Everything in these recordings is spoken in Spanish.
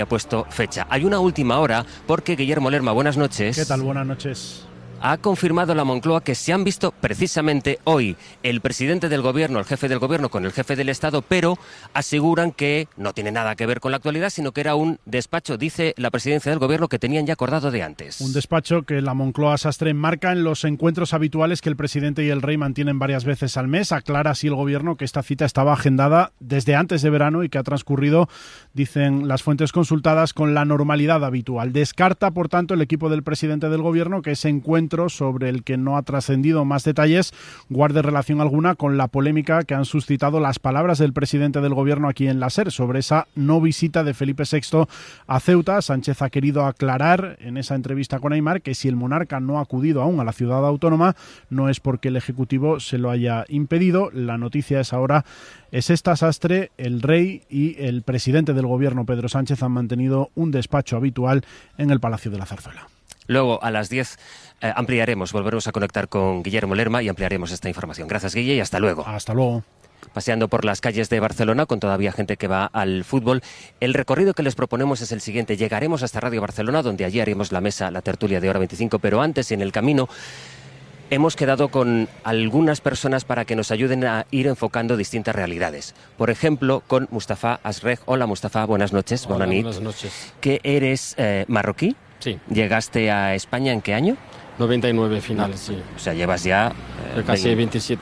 ha puesto fecha. Hay una última hora porque Guillermo Lerma, buenas noches. ¿Qué tal? Buenas noches. Ha confirmado la Moncloa que se han visto precisamente hoy el presidente del gobierno, el jefe del gobierno con el jefe del Estado, pero aseguran que no tiene nada que ver con la actualidad, sino que era un despacho, dice la presidencia del gobierno, que tenían ya acordado de antes. Un despacho que la Moncloa Sastre enmarca en los encuentros habituales que el presidente y el rey mantienen varias veces al mes. Aclara así el gobierno que esta cita estaba agendada desde antes de verano y que ha transcurrido, dicen las fuentes consultadas, con la normalidad habitual. Descarta, por tanto, el equipo del presidente del gobierno que ese encuentro, sobre el que no ha trascendido más detalles, guarde relación alguna con la polémica que han suscitado las palabras del presidente del gobierno aquí en la SER sobre esa no visita de Felipe VI a Ceuta. Sánchez ha querido aclarar en esa entrevista con Aimar que si el monarca no ha acudido aún a la ciudad autónoma no es porque el Ejecutivo se lo haya impedido. La noticia es ahora esta, Sastre, el rey y el presidente del gobierno, Pedro Sánchez, han mantenido un despacho habitual en el Palacio de la Zarzuela. Luego, a las 10, volveremos a conectar con Guillermo Lerma y ampliaremos esta información. Gracias, Guille, y hasta luego. Hasta luego. Paseando por las calles de Barcelona, con todavía gente que va al fútbol, el recorrido que les proponemos es el siguiente. Llegaremos hasta Radio Barcelona, donde allí haremos la mesa, la tertulia de Hora 25, pero antes, en el camino, hemos quedado con algunas personas para que nos ayuden a ir enfocando distintas realidades. Por ejemplo, con Mustafa Asrej. Hola, Mustafa, buenas noches. Hola, buenas noches. ¿Que eres marroquí? Sí. ¿Llegaste a España en qué año? 99 finales, sí. O sea, llevas ya... casi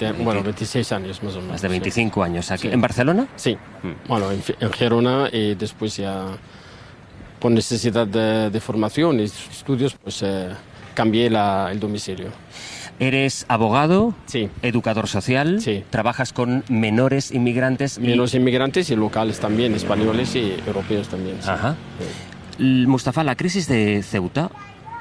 26 años más o menos. Más de 25 años. ¿Aquí, sí. ¿En Barcelona? Sí. Bueno, en Gerona, y después ya por necesidad de formación y estudios, pues cambié el domicilio. ¿Eres abogado? Sí. ¿Educador social? Sí. ¿Trabajas con menores inmigrantes? Menores inmigrantes y locales también, españoles y europeos también. Sí. Ajá. Sí. Mustafa, la crisis de Ceuta,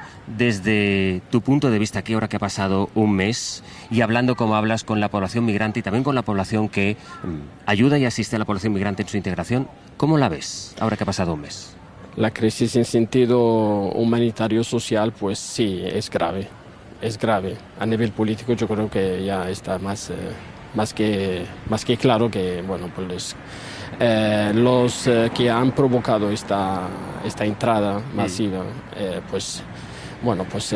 desde tu punto de vista aquí, ahora que ha pasado un mes, y hablando como hablas con la población migrante y también con la población que ayuda y asiste a la población migrante en su integración, ¿cómo la ves ahora que ha pasado un mes? La crisis en sentido humanitario, social, pues sí, es grave. Es grave. A nivel político yo creo que ya está más que claro que, bueno, pues los que han provocado esta entrada masiva, pues bueno, pues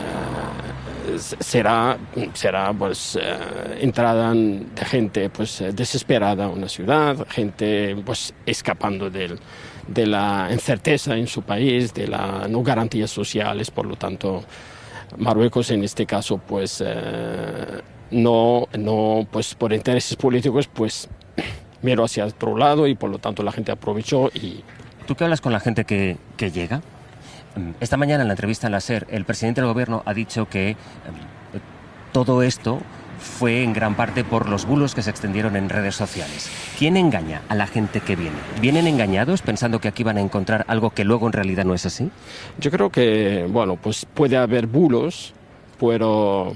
será pues entrada de gente pues desesperada a una ciudad, gente pues escapando de la incerteza en su país, de las no garantías sociales. Por lo tanto, Marruecos en este caso pues no pues por intereses políticos pues miró hacia otro lado y por lo tanto la gente aprovechó. Y ¿tú qué hablas con la gente que llega? Esta mañana en la entrevista en la SER, el presidente del gobierno ha dicho que todo esto fue en gran parte por los bulos que se extendieron en redes sociales. ¿Quién engaña a la gente que viene? ¿Vienen engañados pensando que aquí van a encontrar algo que luego en realidad no es así? Yo creo que, bueno, pues puede haber bulos, pero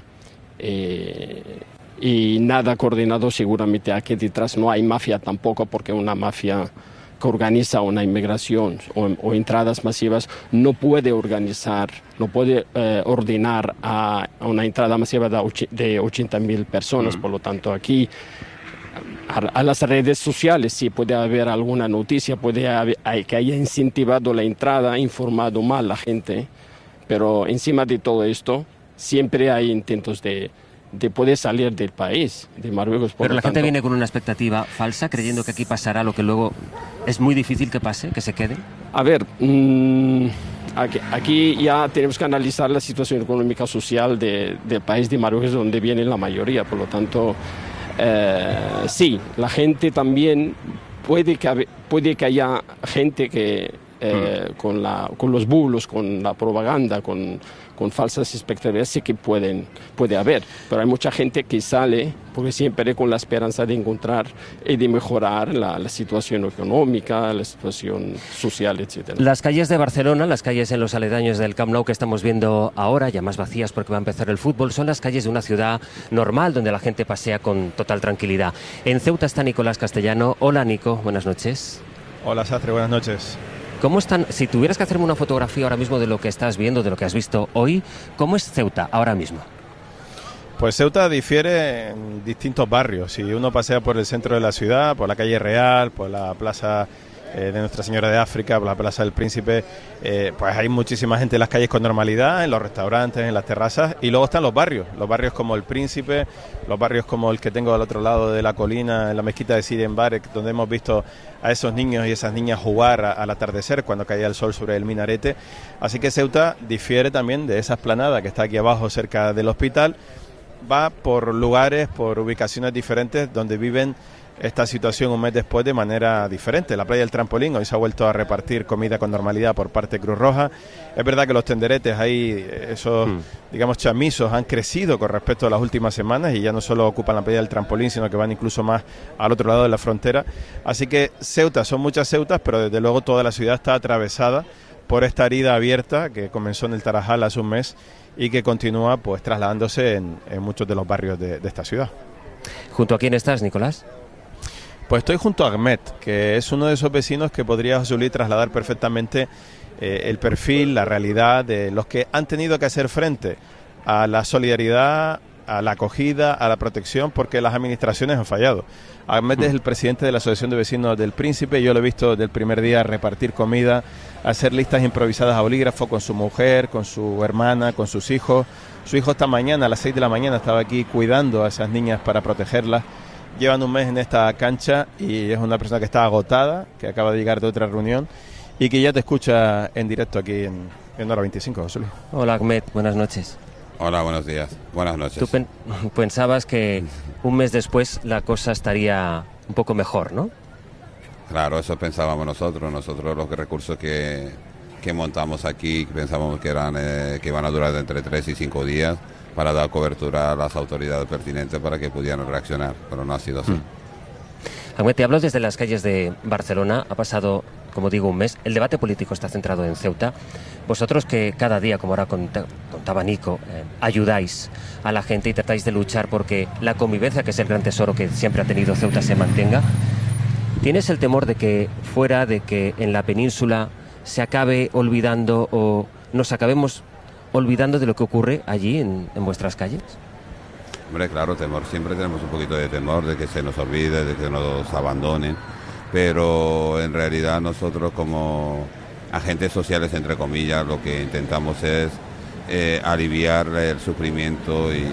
y nada coordinado seguramente. Aquí detrás no hay mafia tampoco, porque una mafia que organiza una inmigración o entradas masivas no puede organizar, no puede ordenar a una entrada masiva de 80.000 personas. Por lo tanto, aquí a las redes sociales sí puede haber alguna noticia, puede haber que haya incentivado la entrada, informado mal a la gente, pero encima de todo esto siempre hay intentos de poder salir del país, de Marruecos. Pero la gente viene con una expectativa falsa, creyendo que aquí pasará lo que luego es muy difícil que pase, que se quede. A ver, aquí ya tenemos que analizar la situación económica social del país de Marruecos, donde viene la mayoría. Por lo tanto, sí, la gente también puede que haya gente que con los bulos, con la propaganda, con falsas expectativas, sí que puede haber, pero hay mucha gente que sale porque siempre con la esperanza de encontrar y de mejorar la situación económica, la situación social, etc. Las calles de Barcelona, las calles en los aledaños del Camp Nou que estamos viendo ahora, ya más vacías porque va a empezar el fútbol, son las calles de una ciudad normal donde la gente pasea con total tranquilidad. En Ceuta está Nicolás Castellano. Hola, Nico, buenas noches. Hola, Sastre, buenas noches. ¿Cómo están? Si tuvieras que hacerme una fotografía ahora mismo de lo que estás viendo, de lo que has visto hoy, ¿cómo es Ceuta ahora mismo? Pues Ceuta difiere en distintos barrios. Si uno pasea por el centro de la ciudad, por la calle Real, por la plaza de Nuestra Señora de África, la Plaza del Príncipe, pues hay muchísima gente en las calles con normalidad, en los restaurantes, en las terrazas, y luego están los barrios como el Príncipe, los barrios como el que tengo al otro lado de la colina, en la mezquita de Sidi Mbarek, donde hemos visto a esos niños y esas niñas jugar al atardecer cuando caía el sol sobre el minarete. Así que Ceuta difiere también de esa esplanada que está aquí abajo cerca del hospital, va por lugares, por ubicaciones diferentes donde viven esta situación un mes después de manera diferente. La playa del Trampolín hoy se ha vuelto a repartir comida con normalidad por parte de Cruz Roja. Es verdad que los tenderetes ahí, esos digamos chamisos, han crecido con respecto a las últimas semanas y ya no solo ocupan la playa del Trampolín, sino que van incluso más al otro lado de la frontera. Así que Ceuta, son muchas Ceutas, pero desde luego toda la ciudad está atravesada por esta herida abierta que comenzó en el Tarajal hace un mes y que continúa pues trasladándose en muchos de los barrios de esta ciudad. ¿Junto a quién estás, Nicolás? Pues estoy junto a Ahmed, que es uno de esos vecinos que podría José Luis trasladar perfectamente el perfil, la realidad de los que han tenido que hacer frente a la solidaridad, a la acogida, a la protección, porque las administraciones han fallado. Ahmed es el presidente de la Asociación de Vecinos del Príncipe. Yo lo he visto desde el primer día repartir comida, hacer listas improvisadas a bolígrafo con su mujer, con su hermana, con sus hijos. Su hijo esta mañana, a las 6 de la mañana, estaba aquí cuidando a esas niñas para protegerlas. Llevan un mes en esta cancha y es una persona que está agotada, que acaba de llegar de otra reunión y que ya te escucha en directo aquí en Hora 25, José Luis. Hola, Ahmed, buenas noches. Hola, buenos días. Buenas noches. Tú pensabas que un mes después la cosa estaría un poco mejor, ¿no? Claro, eso pensábamos nosotros. Nosotros los recursos que montamos aquí pensábamos que iban a durar entre 3 y 5 días para dar cobertura a las autoridades pertinentes para que pudieran reaccionar, pero no ha sido así. Ahmed, te hablo desde las calles de Barcelona. Ha pasado, como digo, un mes. El debate político está centrado en Ceuta. Vosotros que cada día, como ahora contaba Nico, ayudáis a la gente y tratáis de luchar porque la convivencia, que es el gran tesoro que siempre ha tenido Ceuta, se mantenga. ¿Tienes el temor de que fuera, de que en la península se acabe olvidando o nos acabemos olvidando de lo que ocurre allí en vuestras calles? Hombre, claro, temor. Siempre tenemos un poquito de temor de que se nos olvide, de que nos abandonen, pero en realidad nosotros como agentes sociales, entre comillas, lo que intentamos es aliviar el sufrimiento y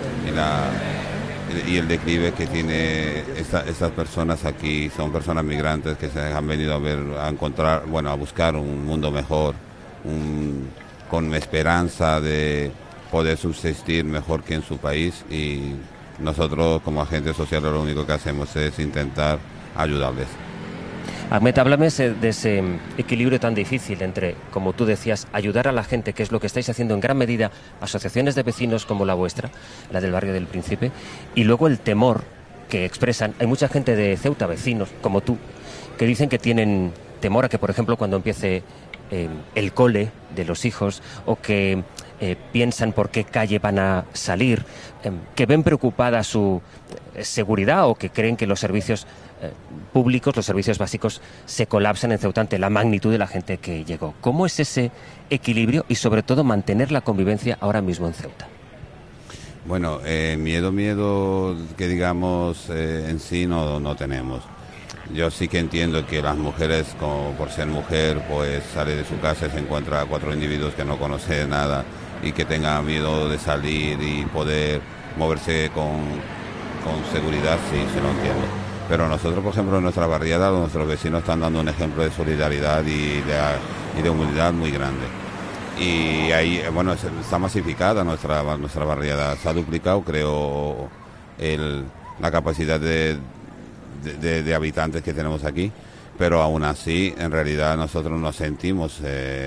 el declive que tiene estas personas aquí. Son personas migrantes que se han venido a buscar un mundo mejor, con esperanza de poder subsistir mejor que en su país, y nosotros como agentes sociales lo único que hacemos es intentar ayudarles. Ahmed, háblame de ese equilibrio tan difícil entre, como tú decías, ayudar a la gente, que es lo que estáis haciendo en gran medida asociaciones de vecinos como la vuestra, la del barrio del Príncipe, y luego el temor que expresan. Hay mucha gente de Ceuta, vecinos como tú, que dicen que tienen temor a que, por ejemplo, cuando empiece el cole de los hijos, o que piensan por qué calle van a salir, que ven preocupada su seguridad, o que creen que los servicios públicos, los servicios básicos, se colapsan en Ceuta ante la magnitud de la gente que llegó. ¿Cómo es ese equilibrio y sobre todo mantener la convivencia ahora mismo en Ceuta? Bueno, miedo que digamos en sí no tenemos. Yo sí que entiendo que las mujeres, como por ser mujer, pues sale de su casa y se encuentra a 4 individuos que no conoce nada y que tenga miedo de salir y poder moverse con seguridad, sí, se lo entiendo. Pero nosotros, por ejemplo, en nuestra barriada, nuestros vecinos están dando un ejemplo de solidaridad y de humildad muy grande. Y ahí, bueno, está masificada nuestra barriada, se ha duplicado, creo, la capacidad de habitantes que tenemos aquí, pero aún así en realidad nosotros no sentimos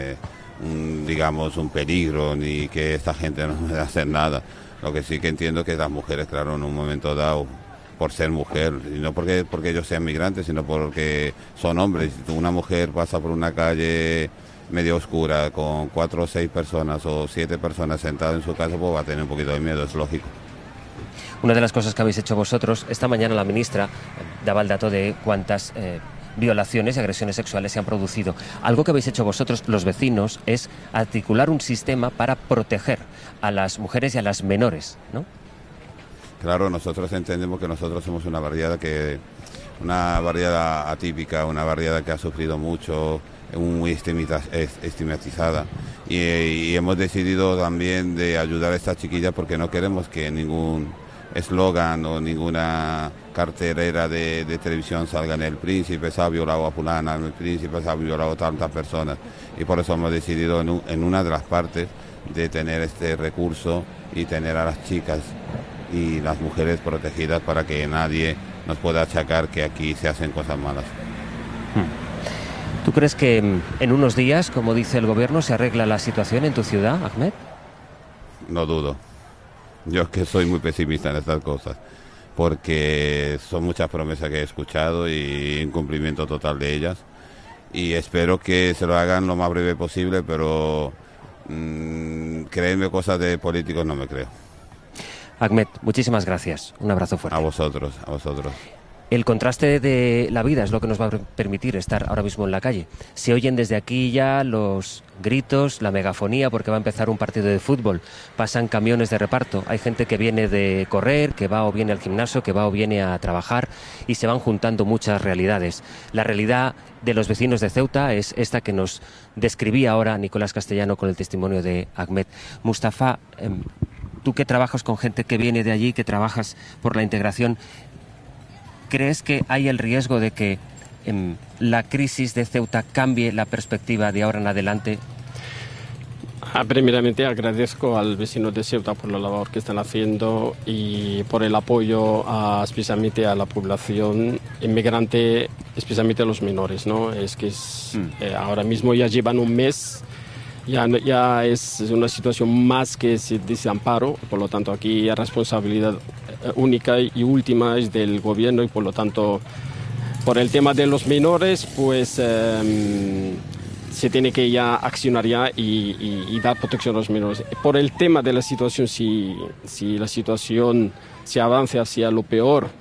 un peligro ni que esta gente no pueda hacer nada. Lo que sí que entiendo es que las mujeres, claro, en un momento dado, por ser mujer, y no porque ellos sean migrantes, sino porque son hombres. Si una mujer pasa por una calle medio oscura con 4 o 6 personas o 7 personas sentadas en su casa, pues va a tener un poquito de miedo, es lógico. Una de las cosas que habéis hecho vosotros, esta mañana la ministra daba el dato de cuántas violaciones y agresiones sexuales se han producido. Algo que habéis hecho vosotros, los vecinos, es articular un sistema para proteger a las mujeres y a las menores, ¿no? Claro, nosotros entendemos que nosotros somos una barriada que una barriada atípica, una barriada que ha sufrido mucho, muy estigmatizada, y hemos decidido también de ayudar a estas chiquillas porque no queremos que ningún eslogan o ninguna cartelera de televisión salga en El Príncipe se ha violado a fulana, en El Príncipe se ha violado a tantas personas, y por eso hemos decidido en una de las partes de tener este recurso y tener a las chicas y las mujeres protegidas para que nadie nos pueda achacar que aquí se hacen cosas malas. ¿Tú crees que en unos días, como dice el gobierno, se arregla la situación en tu ciudad, Ahmed? No dudo. Yo es que soy muy pesimista en estas cosas, porque son muchas promesas que he escuchado y incumplimiento total de ellas, y espero que se lo hagan lo más breve posible, pero creerme cosas de políticos no me creo. Ahmed, muchísimas gracias. Un abrazo fuerte. A vosotros, a vosotros. El contraste de la vida es lo que nos va a permitir estar ahora mismo en la calle. Se oyen desde aquí ya los gritos, la megafonía, porque va a empezar un partido de fútbol. Pasan camiones de reparto. Hay gente que viene de correr, que va o viene al gimnasio, que va o viene a trabajar, y se van juntando muchas realidades. La realidad de los vecinos de Ceuta es esta que nos describía ahora Nicolás Castellano con el testimonio de Ahmed. Mustafa, tú que trabajas con gente que viene de allí, que trabajas por la integración, ¿crees que hay el riesgo de que la crisis de Ceuta cambie la perspectiva de ahora en adelante? Primeramente agradezco al vecino de Ceuta por la labor que están haciendo y por el apoyo especialmente a la población inmigrante, especialmente a los menores, ¿no? Ahora mismo ya llevan un mes. Ya es una situación más que ese desamparo, por lo tanto aquí la responsabilidad única y última es del gobierno, y por lo tanto por el tema de los menores pues se tiene que ya accionar ya y dar protección a los menores. Por el tema de la situación, si la situación se avanza hacia lo peor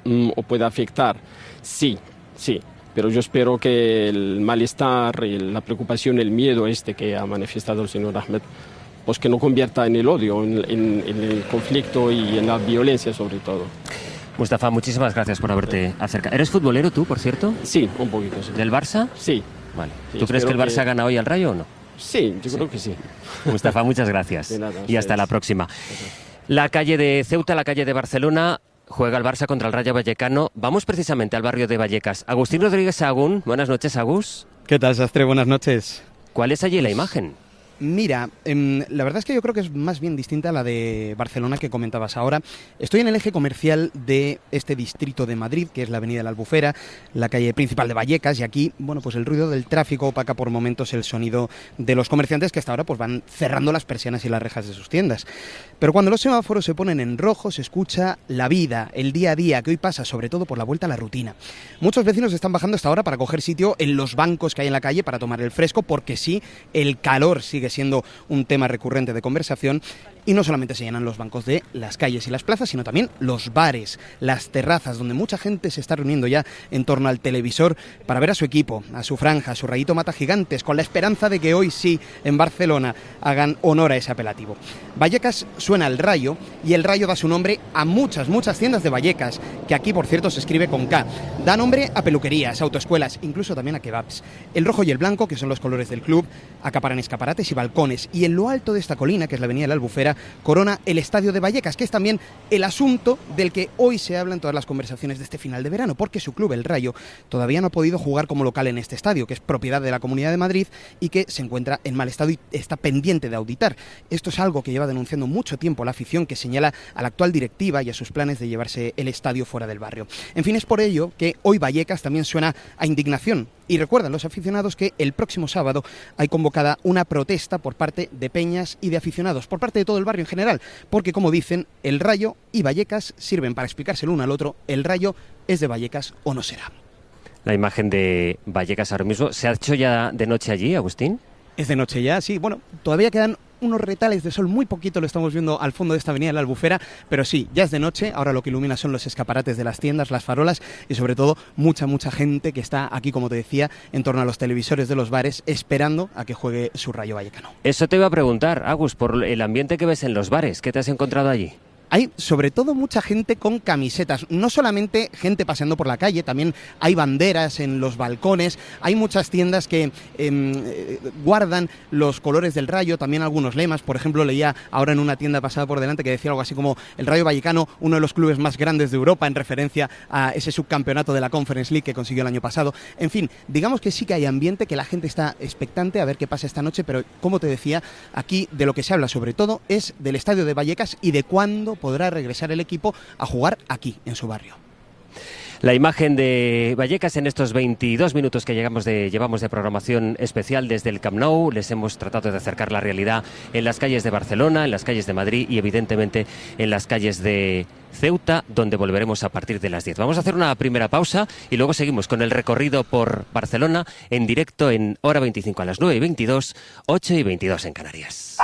o puede afectar, sí. Pero yo espero que el malestar, la preocupación, el miedo que ha manifestado el señor Ahmed, pues que no convierta en el odio, en el conflicto y en la violencia sobre todo. Mustafa, muchísimas gracias por haberte acercado. ¿Eres futbolero tú, por cierto? Sí, un poquito. Sí. ¿Del Barça? Sí. Vale. ¿Tú crees que el Barça gana hoy al Rayo o no? Sí, yo creo que sí. Mustafa, muchas gracias. De nada, y hasta la próxima. La calle de Ceuta, la calle de Barcelona. Juega el Barça contra el Rayo Vallecano. Vamos precisamente al barrio de Vallecas. Agustín Rodríguez Sagún. Buenas noches, Agus. ¿Qué tal, Sastre? Buenas noches. ¿Cuál es allí la imagen? Mira, la verdad es que yo creo que es más bien distinta a la de Barcelona que comentabas ahora. Estoy en el eje comercial de este distrito de Madrid, que es la avenida de la Albufera, la calle principal de Vallecas, y aquí, bueno, pues el ruido del tráfico opaca por momentos el sonido de los comerciantes que hasta ahora pues van cerrando las persianas y las rejas de sus tiendas. Pero cuando los semáforos se ponen en rojo se escucha la vida, el día a día, que hoy pasa sobre todo por la vuelta a la rutina. Muchos vecinos están bajando hasta ahora para coger sitio en los bancos que hay en la calle para tomar el fresco, porque sí, el calor sigue siendo un tema recurrente de conversación, y no solamente se llenan los bancos de las calles y las plazas, sino también los bares, las terrazas, donde mucha gente se está reuniendo ya en torno al televisor para ver a su equipo, a su franja, a su Rayito Mata Gigantes, con la esperanza de que hoy sí, en Barcelona, hagan honor a ese apelativo. Vallecas suena al Rayo, y el Rayo da su nombre a muchas tiendas de Vallecas, que aquí, por cierto, se escribe con K. Da nombre a peluquerías, autoescuelas, incluso también a kebabs. El rojo y el blanco, que son los colores del club, acaparan escaparates y balcones, y en lo alto de esta colina, que es la avenida de la Albufera, corona el estadio de Vallecas, que es también el asunto del que hoy se habla en todas las conversaciones de este final de verano, porque su club, el Rayo, todavía no ha podido jugar como local en este estadio, que es propiedad de la Comunidad de Madrid y que se encuentra en mal estado y está pendiente de auditar. Esto es algo que lleva denunciando mucho tiempo la afición, que señala a la actual directiva y a sus planes de llevarse el estadio fuera del barrio. En fin, es por ello que hoy Vallecas también suena a indignación. Y recuerdan los aficionados que el próximo sábado hay convocada una protesta por parte de peñas y de aficionados, por parte de todo el barrio en general, porque, como dicen, el Rayo y Vallecas sirven para explicarse el uno al otro. El Rayo es de Vallecas o no será. La imagen de Vallecas ahora mismo. ¿Se ha hecho ya de noche allí, Agustín? Es de noche ya, sí. Bueno, todavía quedan unos retales de sol, muy poquito lo estamos viendo al fondo de esta avenida de la Albufera, pero sí, ya es de noche. Ahora lo que ilumina son los escaparates de las tiendas, las farolas y sobre todo mucha gente que está aquí, como te decía, en torno a los televisores de los bares, esperando a que juegue su Rayo Vallecano. Eso te iba a preguntar, Agus, por el ambiente que ves en los bares. ¿Qué te has encontrado allí? hay sobre todo mucha gente con camisetas, no solamente gente paseando por la calle, también hay banderas en los balcones, hay muchas tiendas que guardan los colores del Rayo, también algunos lemas. Por ejemplo, leía ahora en una tienda pasada por delante que decía algo así como el Rayo Vallecano, uno de los clubes más grandes de Europa, en referencia a ese subcampeonato de la Conference League que consiguió el año pasado. En fin, digamos que sí que hay ambiente, que la gente está expectante a ver qué pasa esta noche, pero como te decía, aquí de lo que se habla sobre todo es del estadio de Vallecas y de cuándo podrá regresar el equipo a jugar aquí, en su barrio. La imagen de Vallecas en estos 22 minutos que llevamos de programación especial desde el Camp Nou. Les hemos tratado de acercar la realidad en las calles de Barcelona, en las calles de Madrid y evidentemente en las calles de Ceuta, donde volveremos a partir de las 10. Vamos a hacer una primera pausa y luego seguimos con el recorrido por Barcelona en directo en Hora 25 a las 9:22, 8:22 en Canarias.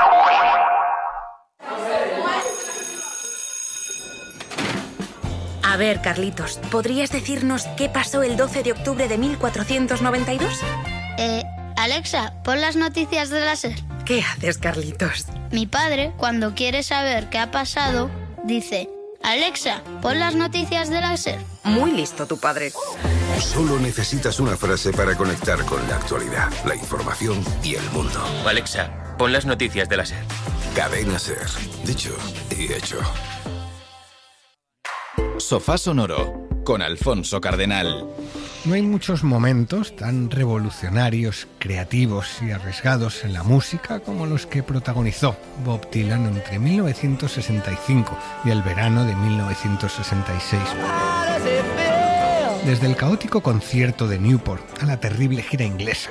A ver, Carlitos, ¿podrías decirnos qué pasó el 12 de octubre de 1492? Alexa, pon las noticias de la SER. ¿Qué haces, Carlitos? Mi padre, cuando quiere saber qué ha pasado, dice: Alexa, pon las noticias de la SER. Muy listo tu padre. Solo necesitas una frase para conectar con la actualidad, la información y el mundo. Alexa, pon las noticias de la SER. Cadena SER. Dicho y hecho. Sofá Sonoro, con Alfonso Cardenal. No hay muchos momentos tan revolucionarios, creativos y arriesgados en la música como los que protagonizó Bob Dylan entre 1965 y el verano de 1966. Desde el caótico concierto de Newport a la terrible gira inglesa.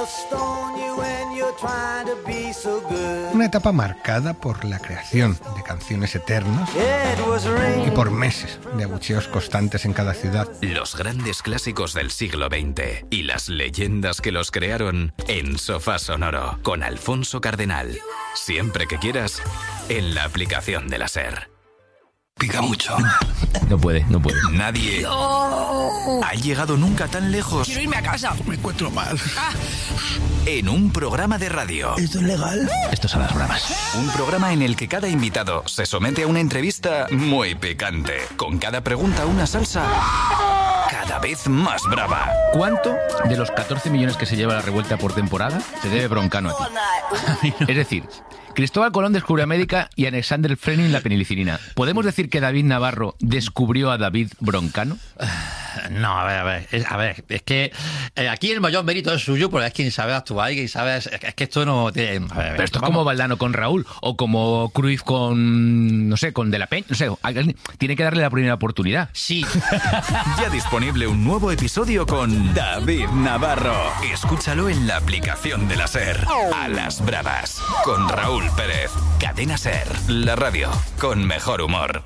Una etapa marcada por la creación de canciones eternas y por meses de abucheos constantes en cada ciudad. Los grandes clásicos del siglo XX y las leyendas que los crearon en Sofá Sonoro con Alfonso Cardenal. Siempre que quieras, en la aplicación de la SER. Pica mucho. No puede. Nadie ha llegado nunca tan lejos. Quiero irme a casa. Me encuentro mal. En un programa de radio. ¿Esto es legal? Esto es a las bravas. Un programa en el que cada invitado se somete a una entrevista muy picante. Con cada pregunta una salsa cada vez más brava. ¿Cuánto de los 14 millones que se lleva la revuelta por temporada se debe Broncano a ti? Es decir, Cristóbal Colón descubrió América y Alexander Fleming la penicilina. ¿Podemos decir que David Navarro descubrió a David Broncano? No, a ver, es que aquí el mayor mérito es suyo, porque es quien sabe actuar y quien sabe... Es que esto no tiene... Pero esto es como Valdano con Raúl, o como Cruyff con, no sé, con De la Peña, no sé, tiene que darle la primera oportunidad. Sí. Ya disponible un nuevo episodio con David Navarro. Escúchalo en la aplicación de la SER. A las bravas, con Raúl Pérez. Cadena SER, la radio con mejor humor.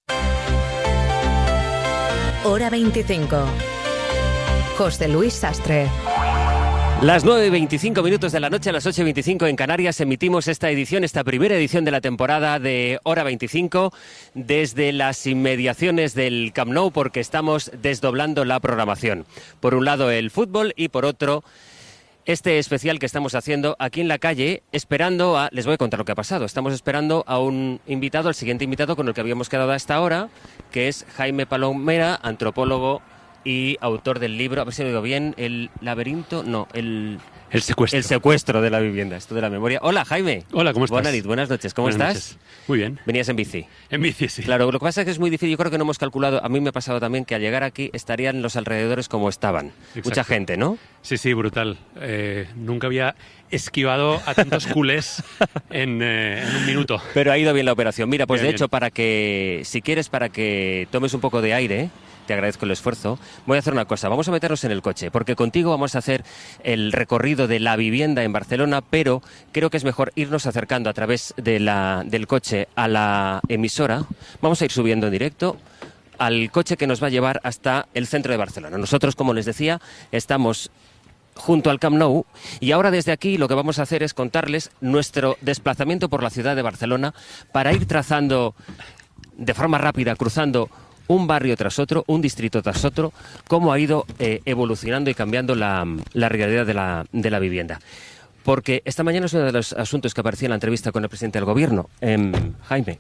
Hora 25. José Luis Sastre. Las 9:25 minutos de la noche, a las 8:25 en Canarias, emitimos esta primera edición de la temporada de Hora 25 desde las inmediaciones del Camp Nou, porque estamos desdoblando la programación. Por un lado el fútbol y por otro este especial que estamos haciendo aquí en la calle, esperando a... Les voy a contar lo que ha pasado. Estamos esperando a un invitado, al siguiente invitado con el que habíamos quedado hasta ahora, que es Jaime Palomera, antropólogo y autor del libro, a ver si lo digo bien, El laberinto, no, el secuestro. El secuestro de la vivienda, esto de la memoria. Hola, Jaime. Hola, ¿cómo estás? Buenas noches, ¿cómo Buenas estás? Noches. Muy bien. Venías en bici. En bici, sí. Claro, lo que pasa es que es muy difícil, yo creo que no hemos calculado, a mí me ha pasado también que al llegar aquí estarían los alrededores como estaban. Exacto. Mucha gente, ¿no? Sí, brutal. Nunca había esquivado a tantos culés en un minuto. Pero ha ido bien la operación. Mira, pues bien, de hecho, para que, si quieres, para que tomes un poco de aire, te agradezco el esfuerzo, voy a hacer una cosa, vamos a meternos en el coche, porque contigo vamos a hacer el recorrido de la vivienda en Barcelona, pero creo que es mejor irnos acercando a través de del coche a la emisora. Vamos a ir subiendo en directo al coche que nos va a llevar hasta el centro de Barcelona. Nosotros, como les decía, estamos junto al Camp Nou, y ahora desde aquí lo que vamos a hacer es contarles nuestro desplazamiento por la ciudad de Barcelona para ir trazando de forma rápida, cruzando un barrio tras otro, un distrito tras otro, cómo ha ido evolucionando y cambiando la realidad de la vivienda. Porque esta mañana es uno de los asuntos que aparecía en la entrevista con el presidente del Gobierno. Jaime,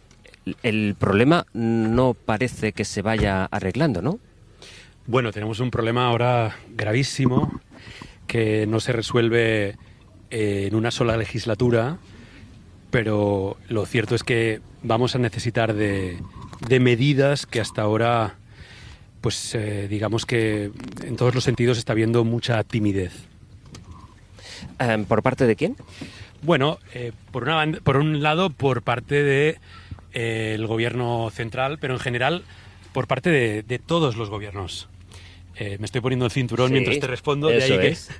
el problema no parece que se vaya arreglando, ¿no? Bueno, tenemos un problema ahora gravísimo que no se resuelve en una sola legislatura, pero lo cierto es que vamos a necesitar de medidas que hasta ahora, pues digamos que en todos los sentidos está habiendo mucha timidez. ¿Por parte de quién? Bueno, por un lado por parte de el gobierno central, pero en general por parte de todos los gobiernos. Me estoy poniendo el cinturón mientras te respondo. Eso de ahí es.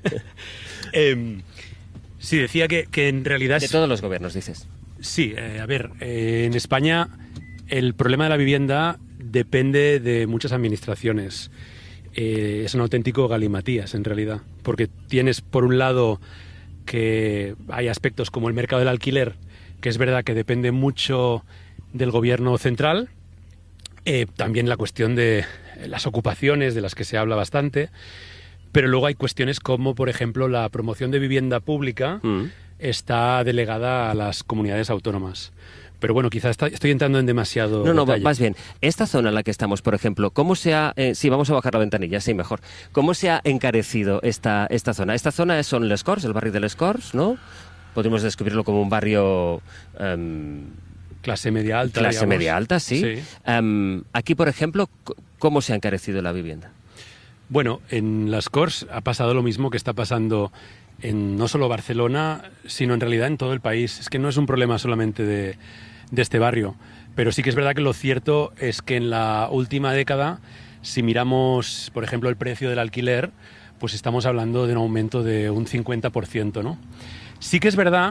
Sí, decía que en realidad... De todos los gobiernos, dices. Sí, a ver, en España el problema de la vivienda depende de muchas administraciones. Es un auténtico galimatías, en realidad, porque tienes, por un lado, que hay aspectos como el mercado del alquiler, que es verdad que depende mucho del gobierno central, también la cuestión de las ocupaciones, de las que se habla bastante, pero luego hay cuestiones como, por ejemplo, la promoción de vivienda pública está delegada a las comunidades autónomas. Pero bueno, quizás estoy entrando en demasiado detalle. Más bien, esta zona en la que estamos, por ejemplo, ¿cómo se ha... sí, vamos a bajar la ventanilla, sí, mejor. ¿Cómo se ha encarecido esta zona? Esta zona son Les Corts, el barrio de Les Corts, ¿no? Podríamos describirlo como un barrio... clase media alta, Clase digamos. media alta, sí. Aquí, por ejemplo, ¿cómo se ha encarecido la vivienda? Bueno, en Les Corts ha pasado lo mismo que está pasando en no solo Barcelona, sino en realidad en todo el país. Es que no es un problema solamente de este barrio, pero sí que es verdad que lo cierto es que en la última década, si miramos, por ejemplo, el precio del alquiler, pues estamos hablando de un aumento de un 50%, ¿no? Sí que es verdad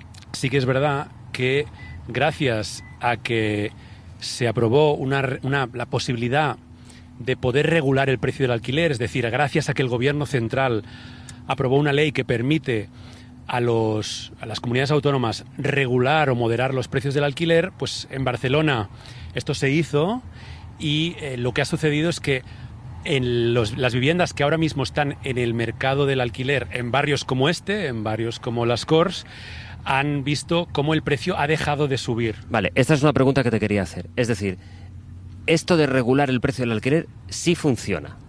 que gracias a que se aprobó la posibilidad de poder regular el precio del alquiler, es decir, gracias a que el gobierno central aprobó una ley que permite a las comunidades autónomas regular o moderar los precios del alquiler, pues en Barcelona esto se hizo y lo que ha sucedido es que en las viviendas que ahora mismo están en el mercado del alquiler, en barrios como en barrios como Les Corts, han visto cómo el precio ha dejado de subir. Vale, esta es una pregunta que te quería hacer. Es decir, ¿esto de regular el precio del alquiler sí funciona?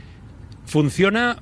Funciona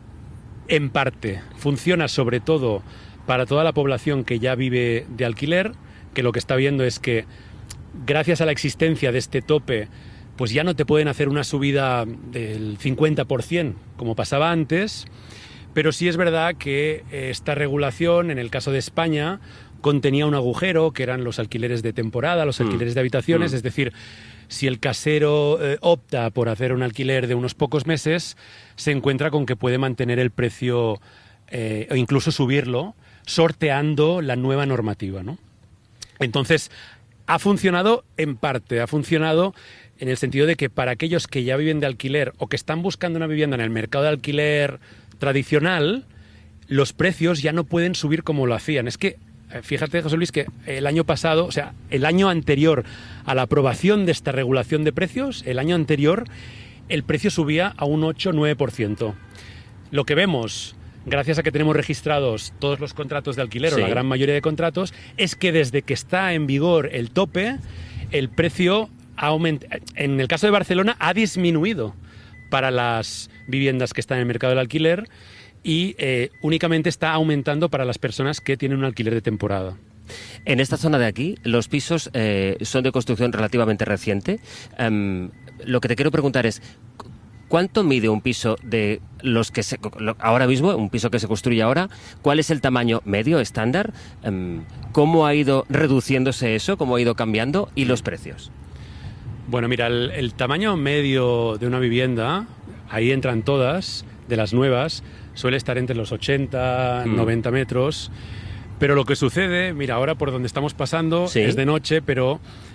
en parte. Funciona sobre todo para toda la población que ya vive de alquiler, que lo que está viendo es que gracias a la existencia de este tope, pues ya no te pueden hacer una subida del 50% como pasaba antes, pero sí es verdad que esta regulación, en el caso de España, contenía un agujero, que eran los alquileres de temporada, los alquileres de habitaciones, es decir, si el casero opta por hacer un alquiler de unos pocos meses, se encuentra con que puede mantener el precio o incluso subirlo, sorteando la nueva normativa, ¿no? Entonces, ha funcionado en parte, ha funcionado en el sentido de que para aquellos que ya viven de alquiler o que están buscando una vivienda en el mercado de alquiler tradicional, los precios ya no pueden subir como lo hacían. Es que, fíjate, José Luis, que el año pasado, o sea, el año anterior a la aprobación de esta regulación de precios, el año anterior, el precio subía a un 8-9%. Lo que vemos, gracias a que tenemos registrados todos los contratos de alquiler, o la gran mayoría de contratos, es que desde que está en vigor el tope, el precio en el caso de Barcelona ha disminuido para las viviendas que están en el mercado del alquiler y únicamente está aumentando para las personas que tienen un alquiler de temporada. En esta zona de aquí, los pisos son de construcción relativamente reciente. Lo que te quiero preguntar es, ¿cuánto mide un piso de los que ahora mismo, un piso que se construye ahora? ¿Cuál es el tamaño medio, estándar? ¿Cómo ha ido reduciéndose eso? ¿Cómo ha ido cambiando? ¿Y los precios? Bueno, mira, el tamaño medio de una vivienda, ahí entran todas, de las nuevas, suele estar entre los 80, 90 metros. Pero lo que sucede, mira, ahora por donde estamos pasando es de noche, pero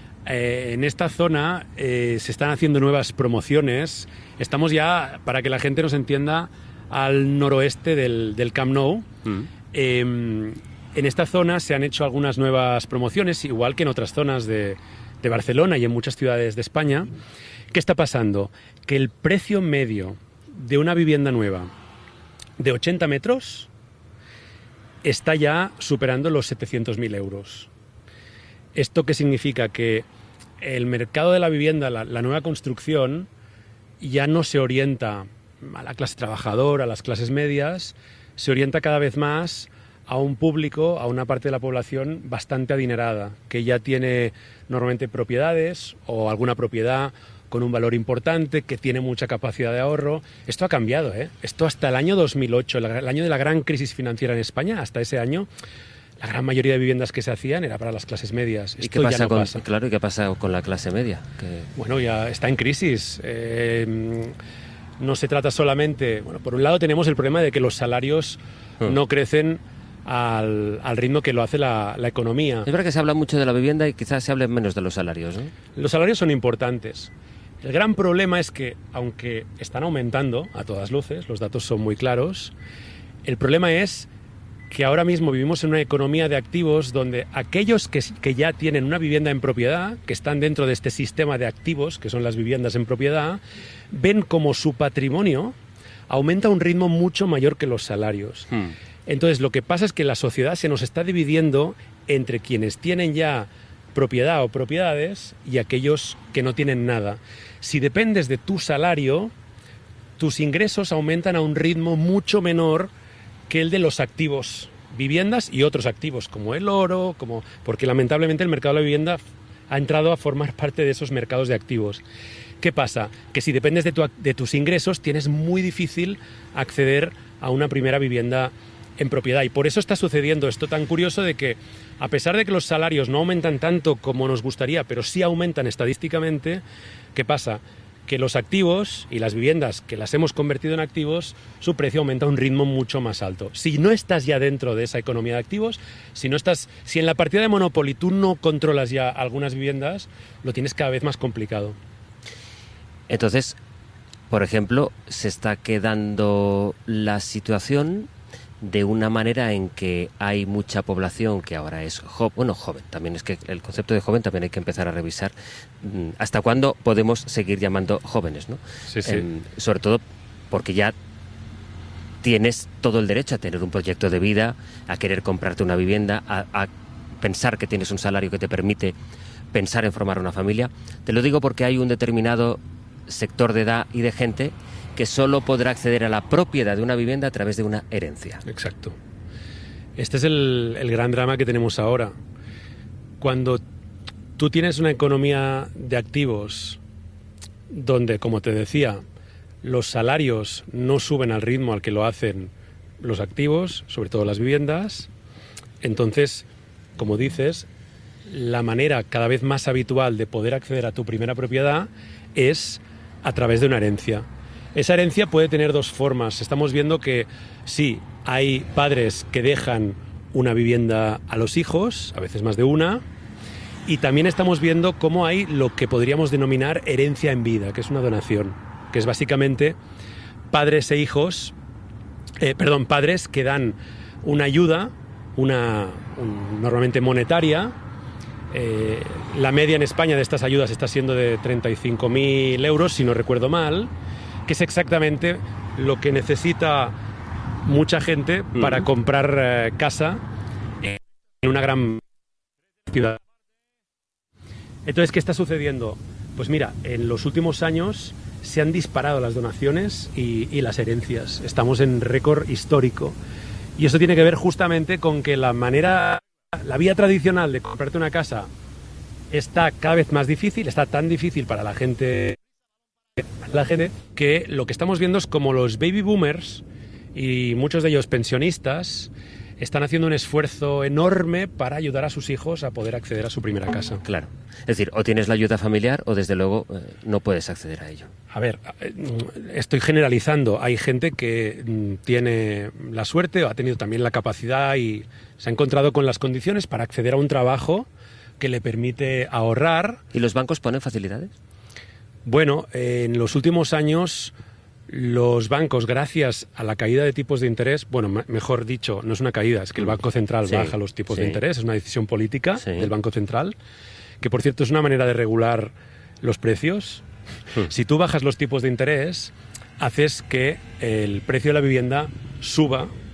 en esta zona se están haciendo nuevas promociones. Estamos ya, para que la gente nos entienda, al noroeste del Camp Nou. En esta zona se han hecho algunas nuevas promociones, igual que en otras zonas de Barcelona y en muchas ciudades de España. ¿Qué está pasando? Que el precio medio de una vivienda nueva de 80 metros está ya superando los 700.000 euros. ¿Esto qué significa? Que el mercado de la vivienda, la nueva construcción, ya no se orienta a la clase trabajadora, a las clases medias, se orienta cada vez más a un público, a una parte de la población bastante adinerada, que ya tiene normalmente propiedades o alguna propiedad con un valor importante, que tiene mucha capacidad de ahorro. Esto ha cambiado, ¿eh? Esto hasta el año 2008, el año de la gran crisis financiera en España, hasta ese año, la gran mayoría de viviendas que se hacían era para las clases medias. ¿Y qué pasa Claro, ¿y qué pasa con la clase media? Bueno, ya está en crisis. No se trata solamente... Bueno, por un lado tenemos el problema de que los salarios no crecen al ritmo que lo hace la economía. Es verdad que se habla mucho de la vivienda y quizás se hable menos de los salarios, ¿no? Los salarios son importantes. El gran problema es que, aunque están aumentando a todas luces, los datos son muy claros, el problema es que ahora mismo vivimos en una economía de activos donde aquellos que ya tienen una vivienda en propiedad, que están dentro de este sistema de activos, que son las viviendas en propiedad, ven como su patrimonio aumenta a un ritmo mucho mayor que los salarios. Entonces, lo que pasa es que la sociedad se nos está dividiendo entre quienes tienen ya propiedad o propiedades y aquellos que no tienen nada. Si dependes de tu salario, tus ingresos aumentan a un ritmo mucho menor que el de los activos, viviendas y otros activos, como el oro, porque lamentablemente el mercado de la vivienda ha entrado a formar parte de esos mercados de activos. ¿Qué pasa? Que si dependes de tus ingresos, tienes muy difícil acceder a una primera vivienda en propiedad. Y por eso está sucediendo esto tan curioso de que, a pesar de que los salarios no aumentan tanto como nos gustaría, pero sí aumentan estadísticamente, ¿qué pasa? Que los activos y las viviendas que las hemos convertido en activos, su precio aumenta a un ritmo mucho más alto. Si no estás ya dentro de esa economía de activos, si en la partida de Monopoly tú no controlas ya algunas viviendas, lo tienes cada vez más complicado. Entonces, por ejemplo, se está quedando la situación de una manera en que hay mucha población que ahora es joven. También es que el concepto de joven también hay que empezar a revisar hasta cuándo podemos seguir llamando jóvenes, ¿no? Sí, sí. Sobre todo porque ya tienes todo el derecho a tener un proyecto de vida, a querer comprarte una vivienda, a pensar que tienes un salario que te permite pensar en formar una familia. Te lo digo porque hay un determinado sector de edad y de gente que solo podrá acceder a la propiedad de una vivienda a través de una herencia. Exacto. Este es el gran drama que tenemos ahora. Cuando tú tienes una economía de activos donde, como te decía, los salarios no suben al ritmo al que lo hacen los activos, sobre todo las viviendas, entonces, como dices, la manera cada vez más habitual de poder acceder a tu primera propiedad es a través de una herencia. Esa herencia puede tener dos formas. Estamos viendo que sí, hay padres que dejan una vivienda a los hijos, a veces más de una, y también estamos viendo cómo hay lo que podríamos denominar herencia en vida, que es una donación, que es básicamente padres e hijos, padres que dan una ayuda, normalmente monetaria. La media en España de estas ayudas está siendo de 35.000 euros, si no recuerdo mal, que es exactamente lo que necesita mucha gente para comprar casa en una gran ciudad. Entonces, ¿qué está sucediendo? Pues mira, en los últimos años se han disparado las donaciones y las herencias. Estamos en récord histórico. Y eso tiene que ver justamente con que la vía tradicional de comprarte una casa está cada vez más difícil, está tan difícil para la gente que lo que estamos viendo es como los baby boomers y muchos de ellos pensionistas están haciendo un esfuerzo enorme para ayudar a sus hijos a poder acceder a su primera casa. Claro. Es decir, o tienes la ayuda familiar o desde luego no puedes acceder a ello. A ver, estoy generalizando. Hay gente que tiene la suerte o ha tenido también la capacidad y se ha encontrado con las condiciones para acceder a un trabajo que le permite ahorrar. ¿Y los bancos ponen facilidades? Bueno, en los últimos años los bancos, gracias a la caída de tipos de interés, bueno, mejor dicho, no es una caída, es que el Banco Central baja los tipos de interés, es una decisión política del Banco Central, que por cierto es una manera de regular los precios. Si tú bajas los tipos de interés, haces que el precio de la vivienda suba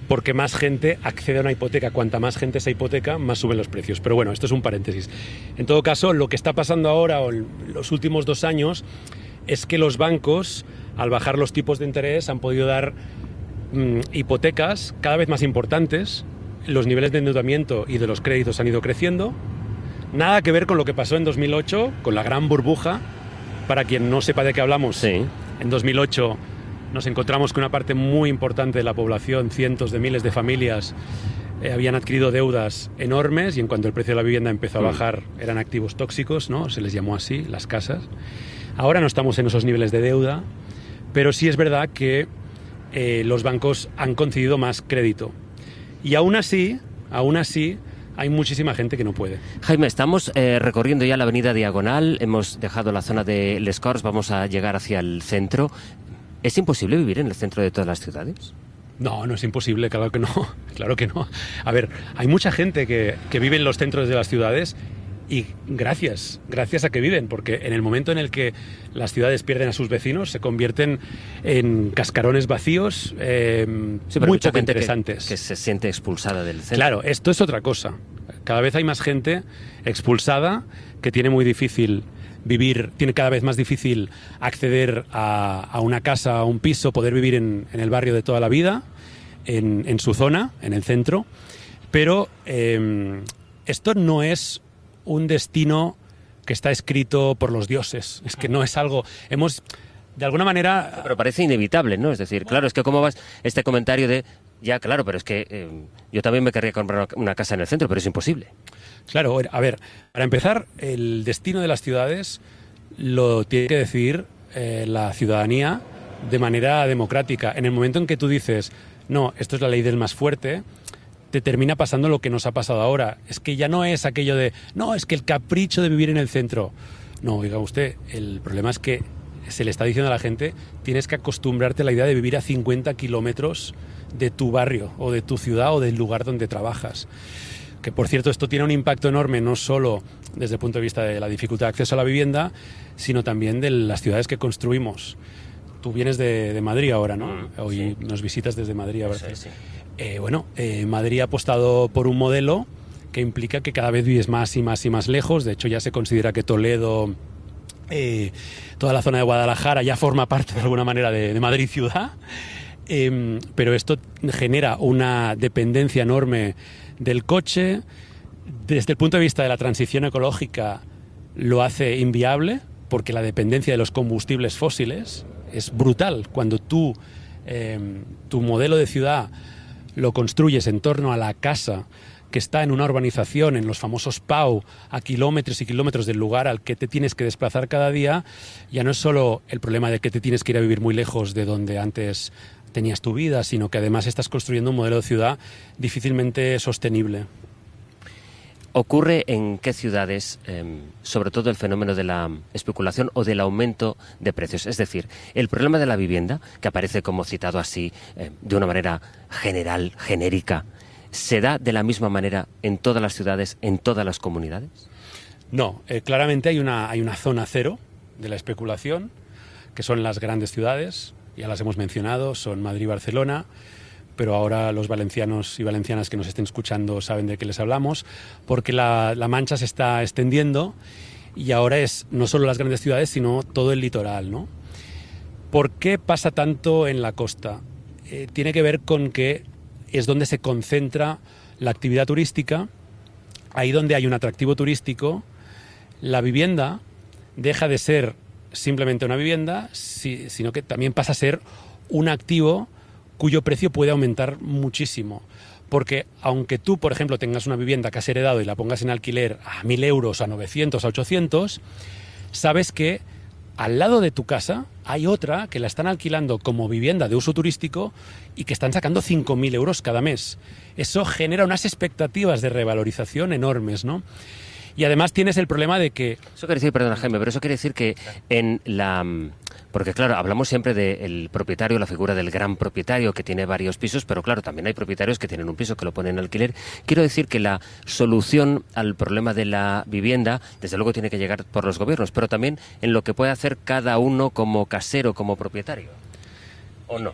porque más gente accede a una hipoteca. Cuanta más gente esa hipoteca, más suben los precios. Pero bueno, esto es un paréntesis. En todo caso, lo que está pasando ahora o en los últimos 2 años es que los bancos, al bajar los tipos de interés, han podido dar hipotecas cada vez más importantes. Los niveles de endeudamiento y de los créditos han ido creciendo. Nada que ver con lo que pasó en 2008, con la gran burbuja. Para quien no sepa de qué hablamos, en 2008 nos encontramos con una parte muy importante de la población, cientos de miles de familias, habían adquirido deudas enormes y en cuanto el precio de la vivienda empezó a bajar, eran activos tóxicos, ¿no? Se les llamó así, las casas. Ahora no estamos en esos niveles de deuda, pero sí es verdad que los bancos han concedido más crédito. Y aún así, hay muchísima gente que no puede. Jaime, estamos recorriendo ya la avenida Diagonal, hemos dejado la zona de Les Corts, vamos a llegar hacia el centro. ¿Es imposible vivir en el centro de todas las ciudades? No, no es imposible, claro que no, claro que no. A ver, hay mucha gente que vive en los centros de las ciudades y gracias a que viven, porque en el momento en el que las ciudades pierden a sus vecinos, se convierten en cascarones vacíos muy poco interesantes. Que se siente expulsada del centro. Claro, esto es otra cosa. Cada vez hay más gente expulsada que tiene muy difícil vivir, tiene cada vez más difícil acceder a una casa, a un piso, poder vivir en el barrio de toda la vida, en su zona, en el centro. Pero esto no es un destino que está escrito por los dioses. Es que no es algo... de alguna manera... Pero parece inevitable, ¿no? Es decir, claro, es que cómo vas este comentario de... Ya, claro, pero es que yo también me querría comprar una casa en el centro, pero es imposible. Claro, a ver, para empezar, el destino de las ciudades lo tiene que decidir la ciudadanía de manera democrática. En el momento en que tú dices, no, esto es la ley del más fuerte, te termina pasando lo que nos ha pasado ahora. Es que ya no es aquello de, no, es que el capricho de vivir en el centro. No, oiga usted, el problema es que se le está diciendo a la gente, tienes que acostumbrarte a la idea de vivir a 50 kilómetros de tu barrio o de tu ciudad o del lugar donde trabajas. Que, por cierto, esto tiene un impacto enorme no solo desde el punto de vista de la dificultad de acceso a la vivienda, sino también de las ciudades que construimos. Tú vienes de Madrid ahora, ¿no? Hoy nos visitas desde Madrid. A ver. Sí. Madrid ha apostado por un modelo que implica que cada vez vives más y más y más lejos. De hecho, ya se considera que Toledo, toda la zona de Guadalajara, ya forma parte de alguna manera de Madrid ciudad. Pero esto genera una dependencia enorme del coche. Desde el punto de vista de la transición ecológica lo hace inviable, porque la dependencia de los combustibles fósiles es brutal. Cuando tú tu modelo de ciudad lo construyes en torno a la casa que está en una urbanización, en los famosos PAU, a kilómetros y kilómetros del lugar al que te tienes que desplazar cada día, ya no es solo el problema de que te tienes que ir a vivir muy lejos de donde antes tenías tu vida, sino que además estás construyendo un modelo de ciudad difícilmente sostenible. ¿Ocurre en qué ciudades, sobre todo el fenómeno de la especulación o del aumento de precios? Es decir, el problema de la vivienda, que aparece como citado así, de una manera general, genérica, ¿se da de la misma manera en todas las ciudades, en todas las comunidades? No, claramente hay una zona cero de la especulación, que son las grandes ciudades, ya las hemos mencionado, son Madrid y Barcelona, pero ahora los valencianos y valencianas que nos estén escuchando saben de qué les hablamos, porque la mancha se está extendiendo y ahora es no solo las grandes ciudades, sino todo el litoral, ¿no? ¿Por qué pasa tanto en la costa? Tiene que ver con que es donde se concentra la actividad turística. Ahí donde hay un atractivo turístico, la vivienda deja de ser simplemente una vivienda, sino que también pasa a ser un activo cuyo precio puede aumentar muchísimo. Porque aunque tú, por ejemplo, tengas una vivienda que has heredado y la pongas en alquiler a 1.000 euros, a 900, a 800, sabes que al lado de tu casa hay otra que la están alquilando como vivienda de uso turístico y que están sacando 5.000 euros cada mes. Eso genera unas expectativas de revalorización enormes, ¿no? Y además tienes el problema de que... Eso quiere decir, perdona Jaime, pero eso quiere decir que en la... Porque claro, hablamos siempre del propietario, la figura del gran propietario que tiene varios pisos, pero claro, también hay propietarios que tienen un piso que lo ponen en alquiler. Quiero decir que la solución al problema de la vivienda, desde luego tiene que llegar por los gobiernos, pero también en lo que puede hacer cada uno como casero, como propietario, ¿o no?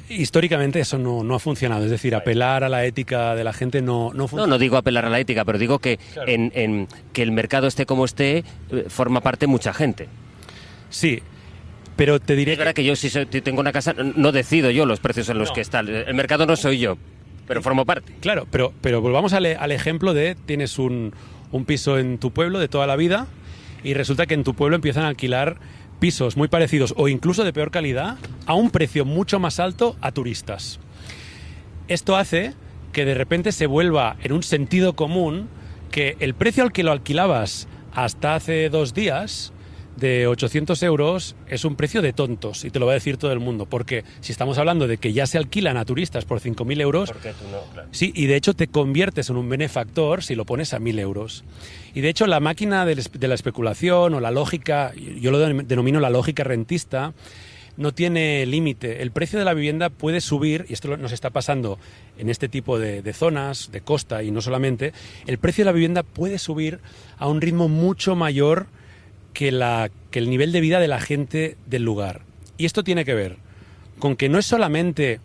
históricamente eso no ha funcionado. Es decir, apelar a la ética de la gente no funciona. No digo apelar a la ética, pero digo que claro. en que el mercado esté como esté, forma parte mucha gente. Sí, pero te diré... Es verdad que yo si tengo una casa, no decido yo los precios en los que está. El mercado no soy yo, pero formo parte. Claro, pero volvamos al ejemplo de tienes un piso en tu pueblo de toda la vida y resulta que en tu pueblo empiezan a alquilar pisos muy parecidos o incluso de peor calidad a un precio mucho más alto a turistas. Esto hace que de repente se vuelva en un sentido común que el precio al que lo alquilabas hasta hace 2 días, de 800 euros, es un precio de tontos, y te lo va a decir todo el mundo, porque si estamos hablando de que ya se alquilan a turistas por 5.000 euros, ¿por qué tú no? Claro. Sí, y de hecho te conviertes en un benefactor si lo pones a 1.000 euros. Y de hecho la máquina de la especulación o la lógica, yo lo denomino la lógica rentista, no tiene límite. El precio de la vivienda puede subir, y esto nos está pasando en este tipo de zonas, de costa y no solamente, el precio de la vivienda puede subir a un ritmo mucho mayor que el nivel de vida de la gente del lugar. Y esto tiene que ver con que no hay solamente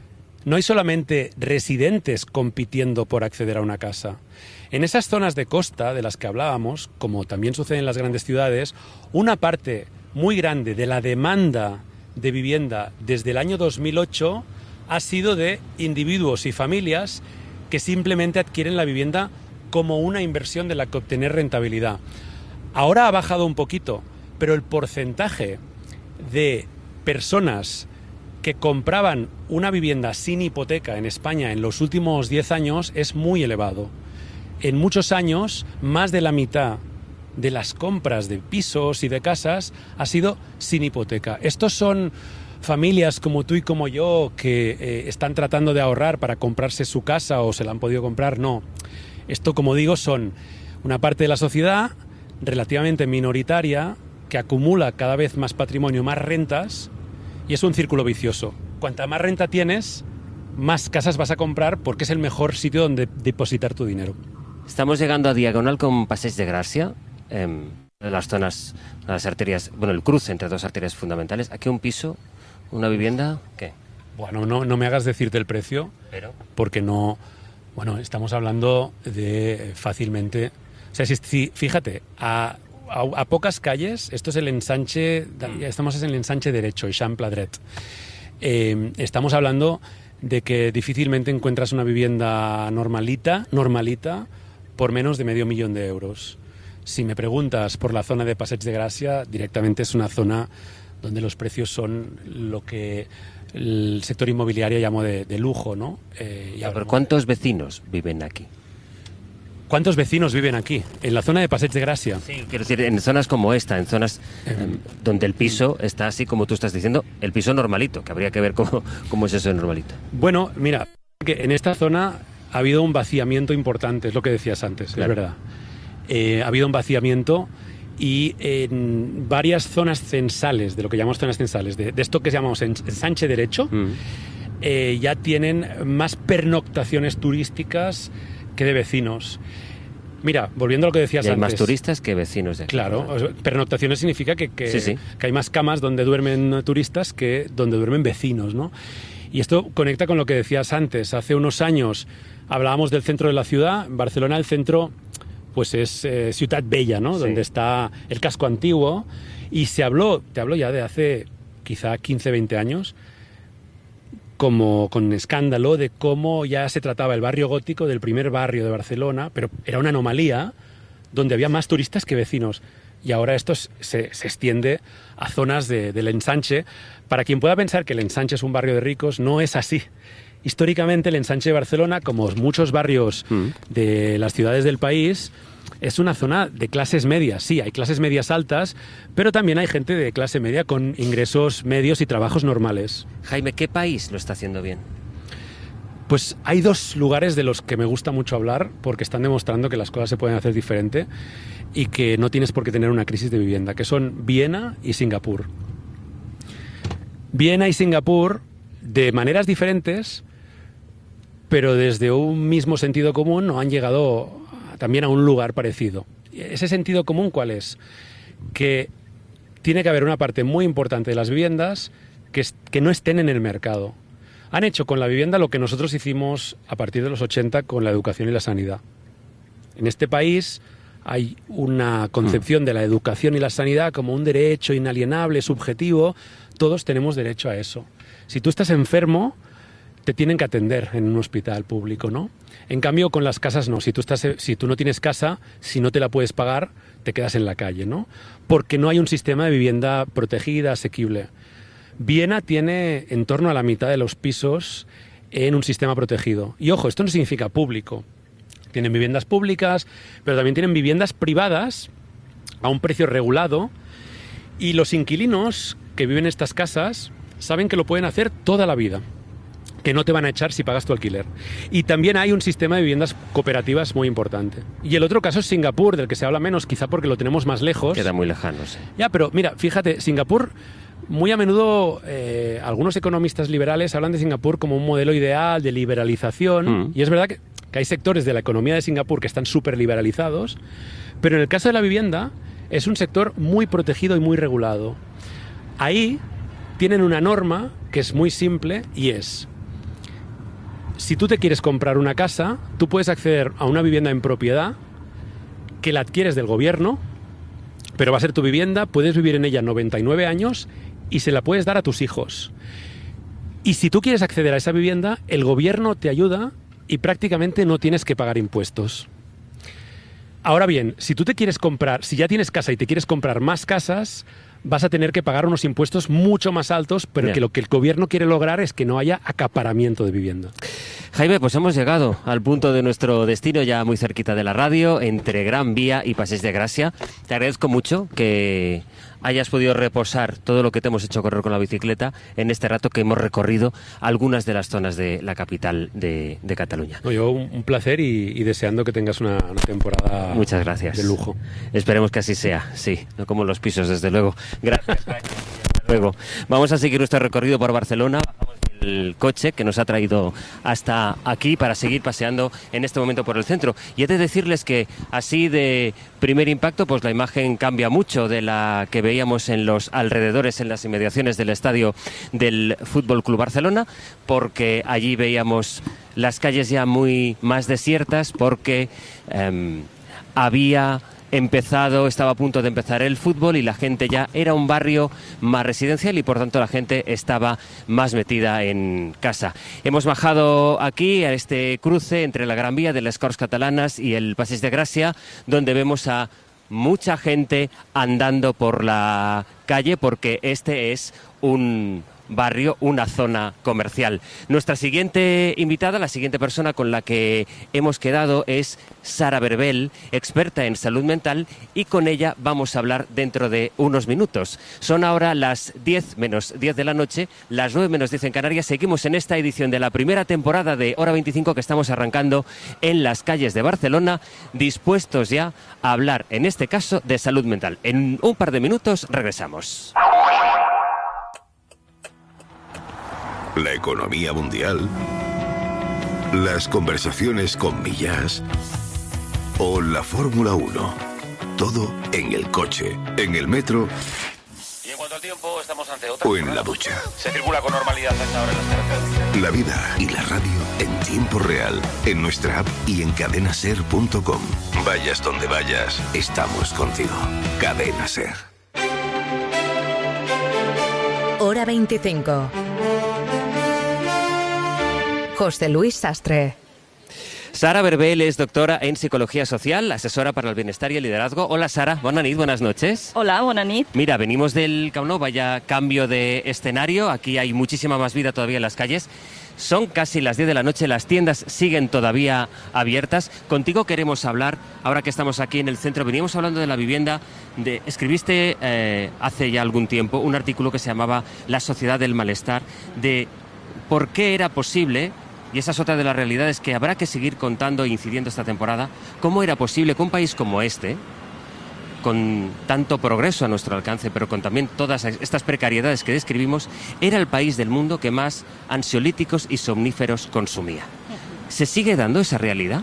residentes compitiendo por acceder a una casa. En esas zonas de costa de las que hablábamos, como también sucede en las grandes ciudades, una parte muy grande de la demanda de vivienda desde el año 2008 ha sido de individuos y familias que simplemente adquieren la vivienda como una inversión de la que obtener rentabilidad. Ahora ha bajado un poquito, pero el porcentaje de personas que compraban una vivienda sin hipoteca en España en los últimos 10 años es muy elevado. En muchos años, más de la mitad de las compras de pisos y de casas ha sido sin hipoteca. Estos son familias como tú y como yo que están tratando de ahorrar para comprarse su casa o se la han podido comprar. No. Esto, como digo, son una parte de la sociedad relativamente minoritaria que acumula cada vez más patrimonio, más rentas, y es un círculo vicioso. Cuanta más renta tienes, más casas vas a comprar porque es el mejor sitio donde depositar tu dinero. Estamos llegando a diagonal con Passeig de Gràcia, las zonas, las arterias, bueno, el cruce entre 2 arterias fundamentales. Aquí un piso, una vivienda, ¿qué? Bueno, no me hagas decirte el precio, pero porque no... Bueno, estamos hablando de fácilmente... O sea, si fíjate, a pocas calles, esto es el ensanche, estamos en el ensanche derecho, Eixample Dret. Estamos hablando de que difícilmente encuentras una vivienda normalita, por menos de $500.000 de euros. Si me preguntas por la zona de Passeig de Gràcia, directamente es una zona donde los precios son lo que el sector inmobiliario llamó de lujo, ¿no? Pero ¿cuántos vecinos viven aquí? ¿Cuántos vecinos viven aquí, en la zona de Passeig de Gràcia? Sí, quiero decir, en zonas como esta, en zonas donde el piso está así como tú estás diciendo, el piso normalito, que habría que ver cómo es eso de normalito. Bueno, mira, que en esta zona ha habido un vaciamiento importante, es lo que decías antes, claro. Es verdad. Ha habido un vaciamiento y en varias zonas censales, de lo que llamamos zonas censales, de esto que llamamos ensanche derecho, ya tienen más pernoctaciones turísticas que de vecinos. Mira, volviendo a lo que decías antes... Hay más turistas que vecinos de aquí. Claro, ¿verdad? Pernoctaciones significa que sí. hay más camas donde duermen turistas que donde duermen vecinos, ¿no? Y esto conecta con lo que decías antes. Hace unos años hablábamos del centro de la ciudad. En Barcelona el centro pues es Ciutat Vella, ¿no? Sí. Donde está el casco antiguo. Y te hablo ya de hace quizá 15, 20 años, como con escándalo de cómo ya se trataba el barrio gótico del primer barrio de Barcelona, pero era una anomalía donde había más turistas que vecinos. Y ahora esto se extiende a zonas del ensanche. Para quien pueda pensar que el ensanche es un barrio de ricos, no es así. Históricamente el ensanche de Barcelona, como muchos barrios de las ciudades del país, es una zona de clases medias. Sí, hay clases medias altas, pero también hay gente de clase media con ingresos medios y trabajos normales. Jaime, ¿qué país lo está haciendo bien? Pues hay 2 lugares de los que me gusta mucho hablar porque están demostrando que las cosas se pueden hacer diferente y que no tienes por qué tener una crisis de vivienda, que son Viena y Singapur. Viena y Singapur, de maneras diferentes, pero desde un mismo sentido común, no han llegado también a un lugar parecido. ¿Ese sentido común cuál es? Que tiene que haber una parte muy importante de las viviendas que no estén en el mercado. Han hecho con la vivienda lo que nosotros hicimos a partir de los 80 con la educación y la sanidad. En este país hay una concepción de la educación y la sanidad como un derecho inalienable, subjetivo. Todos tenemos derecho a eso. Si tú estás enfermo, te tienen que atender en un hospital público, ¿no? En cambio, con las casas no. Si tú no tienes casa, si no te la puedes pagar, te quedas en la calle, ¿no? Porque no hay un sistema de vivienda protegida, asequible. Viena tiene en torno a la mitad de los pisos en un sistema protegido. Y ojo, esto no significa público. Tienen viviendas públicas, pero también tienen viviendas privadas a un precio regulado. Y los inquilinos que viven en estas casas saben que lo pueden hacer toda la vida, que no te van a echar si pagas tu alquiler. Y también hay un sistema de viviendas cooperativas muy importante. Y el otro caso es Singapur, del que se habla menos, quizá porque lo tenemos más lejos. Queda muy lejano, sí. Ya, pero mira, fíjate, Singapur... Muy a menudo algunos economistas liberales hablan de Singapur como un modelo ideal de liberalización y es verdad que hay sectores de la economía de Singapur que están súper liberalizados, pero en el caso de la vivienda es un sector muy protegido y muy regulado. Ahí tienen una norma que es muy simple y es: si tú te quieres comprar una casa, tú puedes acceder a una vivienda en propiedad que la adquieres del gobierno, pero va a ser tu vivienda, puedes vivir en ella 99 años y se la puedes dar a tus hijos. Y si tú quieres acceder a esa vivienda, el gobierno te ayuda y prácticamente no tienes que pagar impuestos. Ahora bien, si tú te quieres comprar, si ya tienes casa y te quieres comprar más casas, vas a tener que pagar unos impuestos mucho más altos, pero que lo que el gobierno quiere lograr es que no haya acaparamiento de vivienda. Jaime, pues hemos llegado al punto de nuestro destino, ya muy cerquita de la radio, entre Gran Vía y Passeig de Gràcia. Te agradezco mucho que hayas podido reposar todo lo que te hemos hecho correr con la bicicleta en este rato que hemos recorrido algunas de las zonas de la capital de Cataluña. No, yo un placer y deseando que tengas una temporada Muchas gracias. De lujo. Esperemos que así sea, sí, no como los pisos, desde luego. Gracias, Jaime. Hasta luego. Vamos a seguir nuestro recorrido por Barcelona. El coche que nos ha traído hasta aquí para seguir paseando en este momento por el centro. Y he de decirles que así de primer impacto, pues la imagen cambia mucho de la que veíamos en los alrededores, en las inmediaciones del estadio del Fútbol Club Barcelona, porque allí veíamos las calles ya muy más desiertas, porque estaba a punto de empezar el fútbol y la gente ya era un barrio más residencial y por tanto la gente estaba más metida en casa. Hemos bajado aquí a este cruce entre la Gran Vía de las Corts Catalanas y el Passeig de Gràcia, donde vemos a mucha gente andando por la calle porque este es un barrio, una zona comercial. Nuestra siguiente invitada, la siguiente persona con la que hemos quedado es Sara Berbel, experta en salud mental, y con ella vamos a hablar dentro de unos minutos. Son ahora las 10 menos 10 de la noche, las 9 menos 10 en Canarias. Seguimos en esta edición de la primera temporada de Hora 25 que estamos arrancando en las calles de Barcelona, dispuestos ya a hablar, en este caso, de salud mental. En un par de minutos regresamos. La economía mundial, las conversaciones con Millás o la Fórmula 1. Todo en el coche, en el metro y en cuanto al tiempo estamos ante otra o en la ducha. Se circula con normalidad a esta hora en las carreteras. La vida y la radio en tiempo real, en nuestra app y en cadenaser.com. Vayas donde vayas, estamos contigo. Cadena Ser. Hora 25. José Luis Sastre. Sara Berbel es doctora en Psicología Social, asesora para el bienestar y el liderazgo. Hola Sara, bona nit, buenas noches. Hola, buena nit. Mira, venimos del Camp Nou, vaya cambio de escenario, aquí hay muchísima más vida todavía en las calles. Son casi las 10 de la noche, las tiendas siguen todavía abiertas. Contigo queremos hablar, ahora que estamos aquí en el centro, veníamos hablando de la vivienda. Escribiste hace ya algún tiempo un artículo que se llamaba La sociedad del malestar, de por qué era posible, y esa es otra de las realidades que habrá que seguir contando e incidiendo esta temporada, cómo era posible que un país como este, con tanto progreso a nuestro alcance, pero con también todas estas precariedades que describimos, era el país del mundo que más ansiolíticos y somníferos consumía. ¿Se sigue dando esa realidad?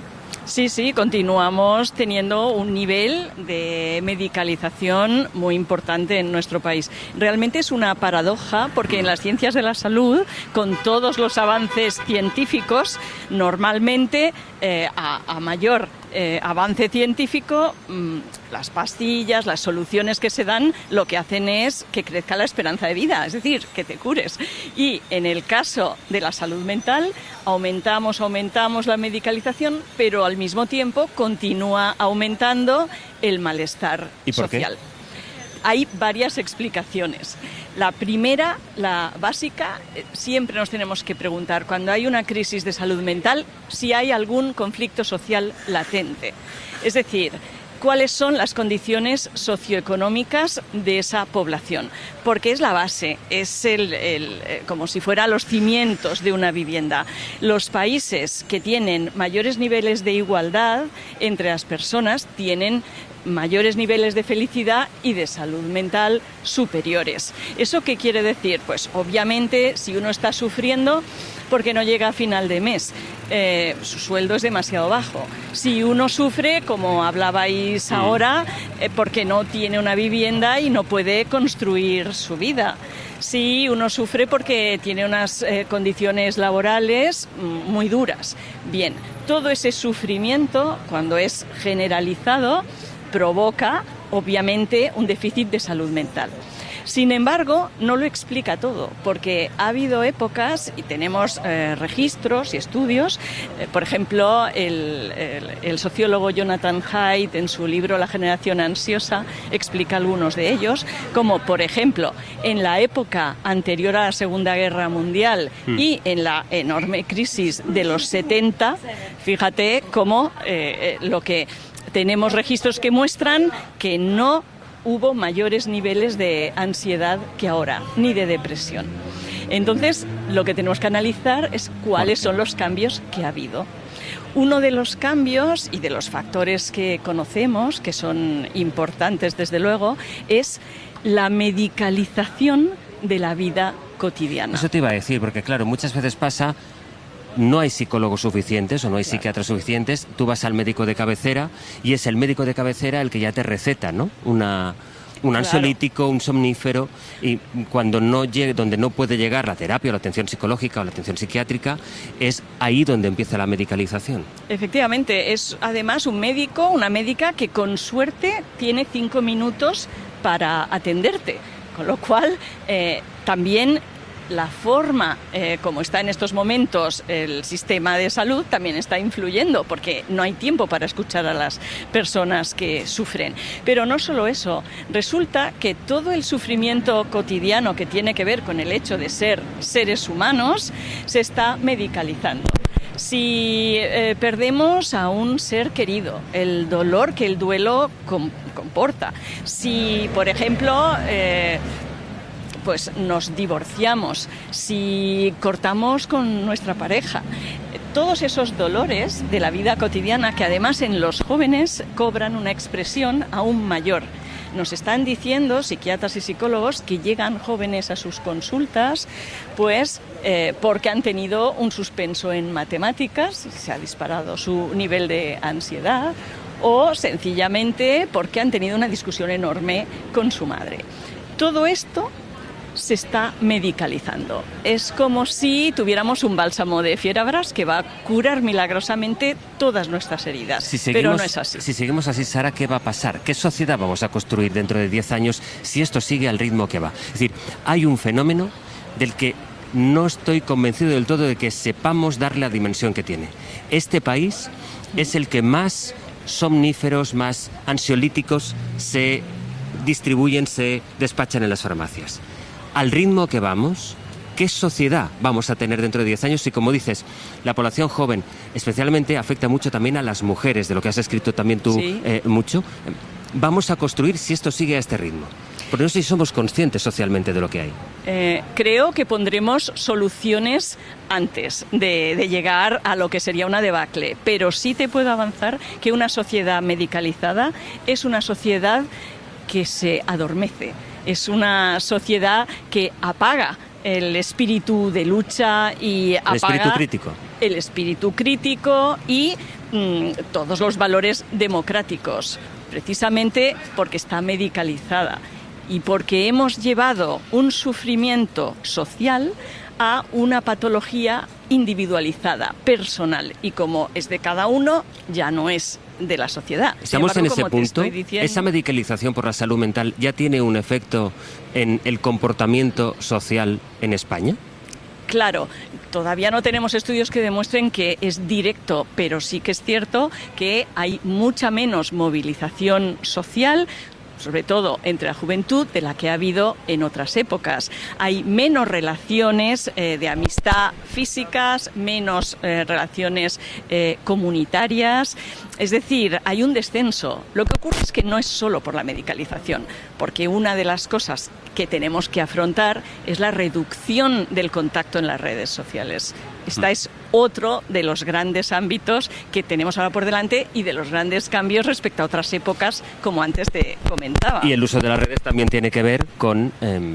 Sí, continuamos teniendo un nivel de medicalización muy importante en nuestro país. Realmente es una paradoja porque en las ciencias de la salud, con todos los avances científicos, normalmente a mayor avance científico, las pastillas, las soluciones que se dan, lo que hacen es que crezca la esperanza de vida, es decir, que te cures. Y en el caso de la salud mental, aumentamos la medicalización, pero al mismo tiempo continúa aumentando el malestar social. Hay varias explicaciones. La primera, la básica, siempre nos tenemos que preguntar, cuando hay una crisis de salud mental, si hay algún conflicto social latente. Es decir, cuáles son las condiciones socioeconómicas de esa población, porque es la base, es como si fuera los cimientos de una vivienda. Los países que tienen mayores niveles de igualdad entre las personas tienen mayores niveles de felicidad y de salud mental superiores. ¿Eso qué quiere decir? Pues obviamente si uno está sufriendo porque no llega a final de mes, su sueldo es demasiado bajo. Si uno sufre, como hablabais ahora, porque no tiene una vivienda y no puede construir su vida. Si uno sufre porque tiene unas condiciones laborales muy duras. Bien, todo ese sufrimiento, cuando es generalizado, provoca, obviamente, un déficit de salud mental. Sin embargo, no lo explica todo, porque ha habido épocas, y tenemos registros y estudios, por ejemplo, el sociólogo Jonathan Haidt, en su libro La generación ansiosa, explica algunos de ellos, como, por ejemplo, en la época anterior a la Segunda Guerra Mundial y en la enorme crisis de los 70, fíjate cómo lo que tenemos registros que muestran que no hubo mayores niveles de ansiedad que ahora, ni de depresión. Entonces, lo que tenemos que analizar es cuáles son los cambios que ha habido. Uno de los cambios y de los factores que conocemos, que son importantes desde luego, es la medicalización de la vida cotidiana. Eso te iba a decir, porque claro, muchas veces pasa... No hay psicólogos suficientes o no hay psiquiatras suficientes. Tú vas al médico de cabecera y es el médico de cabecera el que ya te receta, ¿no? Un ansiolítico, un somnífero, y cuando donde no puede llegar la terapia o la atención psicológica o la atención psiquiátrica, es ahí donde empieza la medicalización. Efectivamente, es además un médico, una médica que con suerte tiene 5 minutos para atenderte, con lo cual también la forma como está en estos momentos el sistema de salud también está influyendo, porque no hay tiempo para escuchar a las personas que sufren. Pero no solo eso, resulta que todo el sufrimiento cotidiano que tiene que ver con el hecho de ser seres humanos se está medicalizando. Si perdemos a un ser querido, el dolor que el duelo comporta. Si, por ejemplo, pues nos divorciamos, si cortamos con nuestra pareja, todos esos dolores de la vida cotidiana que además en los jóvenes cobran una expresión aún mayor. Nos están diciendo psiquiatras y psicólogos que llegan jóvenes a sus consultas pues porque han tenido un suspenso en matemáticas, se ha disparado su nivel de ansiedad, o sencillamente porque han tenido una discusión enorme con su madre. Todo esto se está medicalizando. Es como si tuviéramos un bálsamo de fierabrás que va a curar milagrosamente todas nuestras heridas, pero no es así. Si seguimos así, Sara, ¿qué va a pasar? ¿Qué sociedad vamos a construir dentro de 10 años si esto sigue al ritmo que va? Es decir, hay un fenómeno del que no estoy convencido del todo de que sepamos darle la dimensión que tiene. Este país es el que más somníferos, más ansiolíticos se distribuyen, se despachan en las farmacias. Al ritmo que vamos, ¿qué sociedad vamos a tener dentro de 10 años? Y como dices, la población joven especialmente afecta mucho también a las mujeres, de lo que has escrito también tú mucho. Vamos a construir si esto sigue a este ritmo. Porque no sé si somos conscientes socialmente de lo que hay. Creo que pondremos soluciones antes de llegar a lo que sería una debacle. Pero sí te puedo avanzar que una sociedad medicalizada es una sociedad que se adormece. Es una sociedad que apaga el espíritu de lucha y apaga el espíritu crítico. El espíritu crítico y todos los valores democráticos, precisamente porque está medicalizada y porque hemos llevado un sufrimiento social a una patología individualizada, personal, y como es de cada uno, ya no es de la sociedad. Estamos en ese punto. ¿Esa medicalización por la salud mental ya tiene un efecto en el comportamiento social en España? Claro, todavía no tenemos estudios que demuestren que es directo, pero sí que es cierto que hay mucha menos movilización social, sobre todo entre la juventud, de la que ha habido en otras épocas. Hay menos relaciones de amistad físicas, menos relaciones comunitarias. Es decir, hay un descenso. Lo que ocurre es que no es solo por la medicalización, porque una de las cosas que tenemos que afrontar es la reducción del contacto en las redes sociales. Este es otro de los grandes ámbitos que tenemos ahora por delante y de los grandes cambios respecto a otras épocas, como antes te comentaba. Y el uso de las redes también tiene que ver con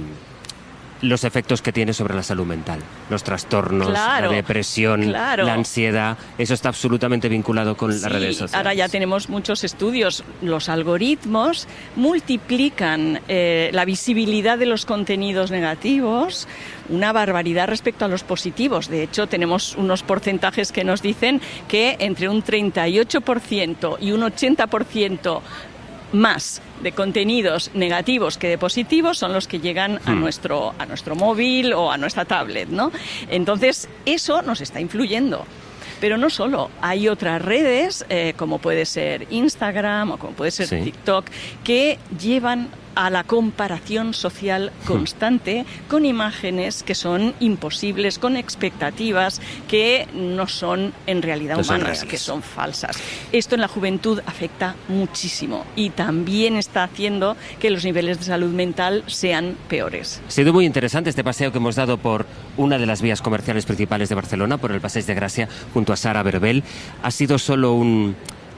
los efectos que tiene sobre la salud mental, los trastornos, la depresión, la ansiedad. Eso está absolutamente vinculado con las redes sociales. Ahora ya tenemos muchos estudios. Los algoritmos multiplican la visibilidad de los contenidos negativos una barbaridad respecto a los positivos. De hecho, tenemos unos porcentajes que nos dicen que entre un 38% y un 80% más de contenidos negativos que de positivos son los que llegan a nuestro móvil o a nuestra tablet, ¿no? Entonces, eso nos está influyendo. Pero no solo, hay otras redes, como puede ser Instagram o como puede ser TikTok, que llevan a la comparación social constante con imágenes que son imposibles, con expectativas que no son en realidad humanas, que son falsas. Esto en la juventud afecta muchísimo y también está haciendo que los niveles de salud mental sean peores. Ha sido muy interesante este paseo que hemos dado por una de las vías comerciales principales de Barcelona, por el Passeig de Gràcia, junto a Sara Berbel. Ha sido solo un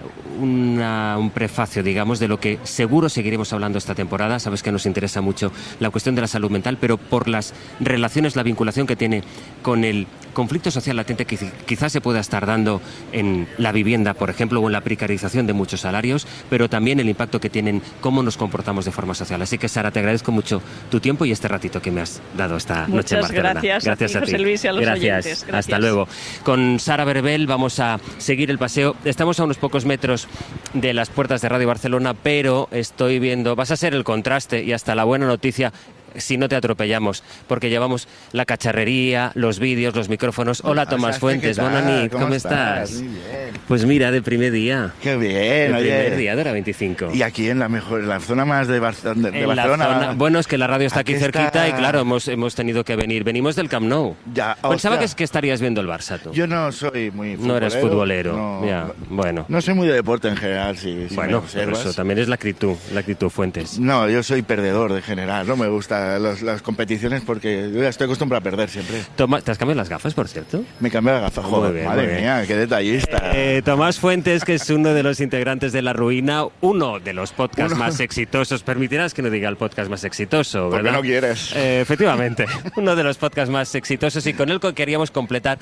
prefacio, digamos, de lo que seguro seguiremos hablando esta temporada. Sabes que nos interesa mucho la cuestión de la salud mental, pero por las relaciones, la vinculación que tiene con el conflicto social latente que quizás se pueda estar dando en la vivienda, por ejemplo, o en la precarización de muchos salarios, pero también el impacto que tienen cómo nos comportamos de forma social. Así que, Sara, te agradezco mucho tu tiempo y este ratito que me has dado esta noche en Barcelona. Gracias a ti, José Luis, y a los oyentes. Gracias. Hasta luego. Con Sara Berbel vamos a seguir el paseo. Estamos a unos pocos metros de las puertas de Radio Barcelona, pero estoy viendo, vas a ser el contraste y hasta la buena noticia si no te atropellamos, porque llevamos la cacharrería, los vídeos, los micrófonos. Hola, Tomás Fuentes, bona nit, ¿cómo estás? Muy bien. Pues mira, de primer día. Qué bien, de primer día de Hora 25. Y aquí en la zona más de Barcelona. Bueno, es que la radio está aquí cerquita y claro, hemos tenido que venir. Venimos del Camp Nou. Ya, pensaba que estarías viendo el Barça, tú. Yo no soy muy futbolero. No eres futbolero. No, ya, bueno. No soy muy de deporte en general, si bueno, me observas. Eso también es la actitud Fuentes. No, yo soy perdedor de general. No me gusta las competiciones porque yo ya estoy acostumbrado a perder siempre. ¿Te has cambiado las gafas, por cierto? Me he cambiado las gafas, joder, madre mía, qué detallista. Tomás Fuentes, que es uno de los integrantes de La Ruina, uno de los podcasts más exitosos. Permitirás que no diga el podcast más exitoso, ¿verdad? Porque no quieres. Efectivamente, uno de los podcasts más exitosos y con el que queríamos completar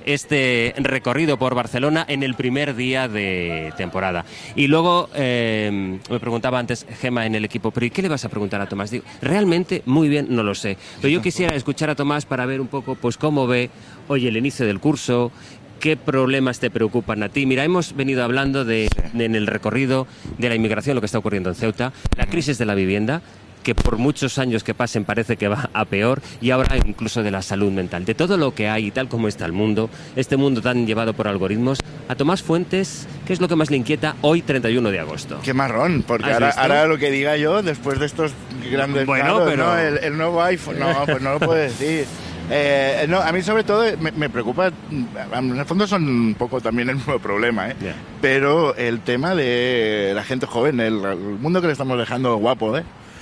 este recorrido por Barcelona en el primer día de temporada. Y luego me preguntaba antes Gemma en el equipo, ¿pero y qué le vas a preguntar a Tomás? Digo, realmente muy bien, no lo sé. Pero yo quisiera escuchar a Tomás para ver un poco pues cómo ve hoy el inicio del curso, qué problemas te preocupan a ti. Mira, hemos venido hablando en el recorrido de la inmigración, lo que está ocurriendo en Ceuta, la crisis de la vivienda, que por muchos años que pasen parece que va a peor, y ahora incluso de la salud mental, de todo lo que hay y tal como está el mundo, este mundo tan llevado por algoritmos. A Tomás Fuentes, ¿qué es lo que más le inquieta hoy, 31 de agosto? Qué marrón, porque ahora lo que diga yo, después de estos grandes bueno, pero... ¿no? El nuevo iPhone, no, pues no lo puedo decir. No, a mí sobre todo me preocupa, en el fondo son un poco también el mismo problema, Yeah. Pero el tema de la gente joven, el mundo que le estamos dejando guapo,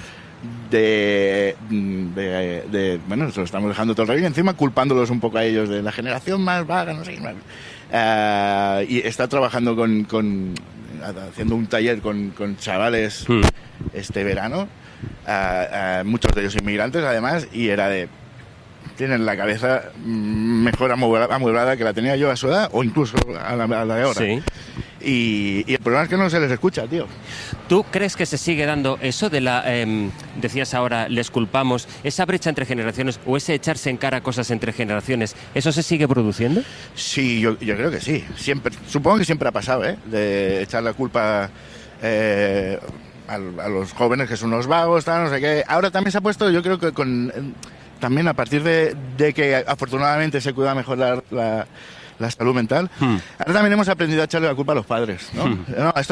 bueno, se lo estamos dejando todo el rato y encima culpándolos un poco a ellos de la generación más vaga, no sé qué. Y está trabajando haciendo un taller con chavales este verano, muchos de ellos inmigrantes además, y era tienen la cabeza mejor amueblada que la tenía yo a su edad o incluso a la de ahora. Sí. y el problema es que no se les escucha, tío. ¿Tú crees que se sigue dando eso de la, decías ahora, les culpamos, esa brecha entre generaciones o ese echarse en cara cosas entre generaciones, eso se sigue produciendo? Sí, yo creo que sí. Siempre, supongo que siempre ha pasado, de echar la culpa a los jóvenes que son unos vagos, tal, no sé qué. Ahora también se ha puesto, yo creo que también a partir de que afortunadamente se cuida mejor la salud mental, ahora también hemos aprendido a echarle la culpa a los padres, ¿no? No, esto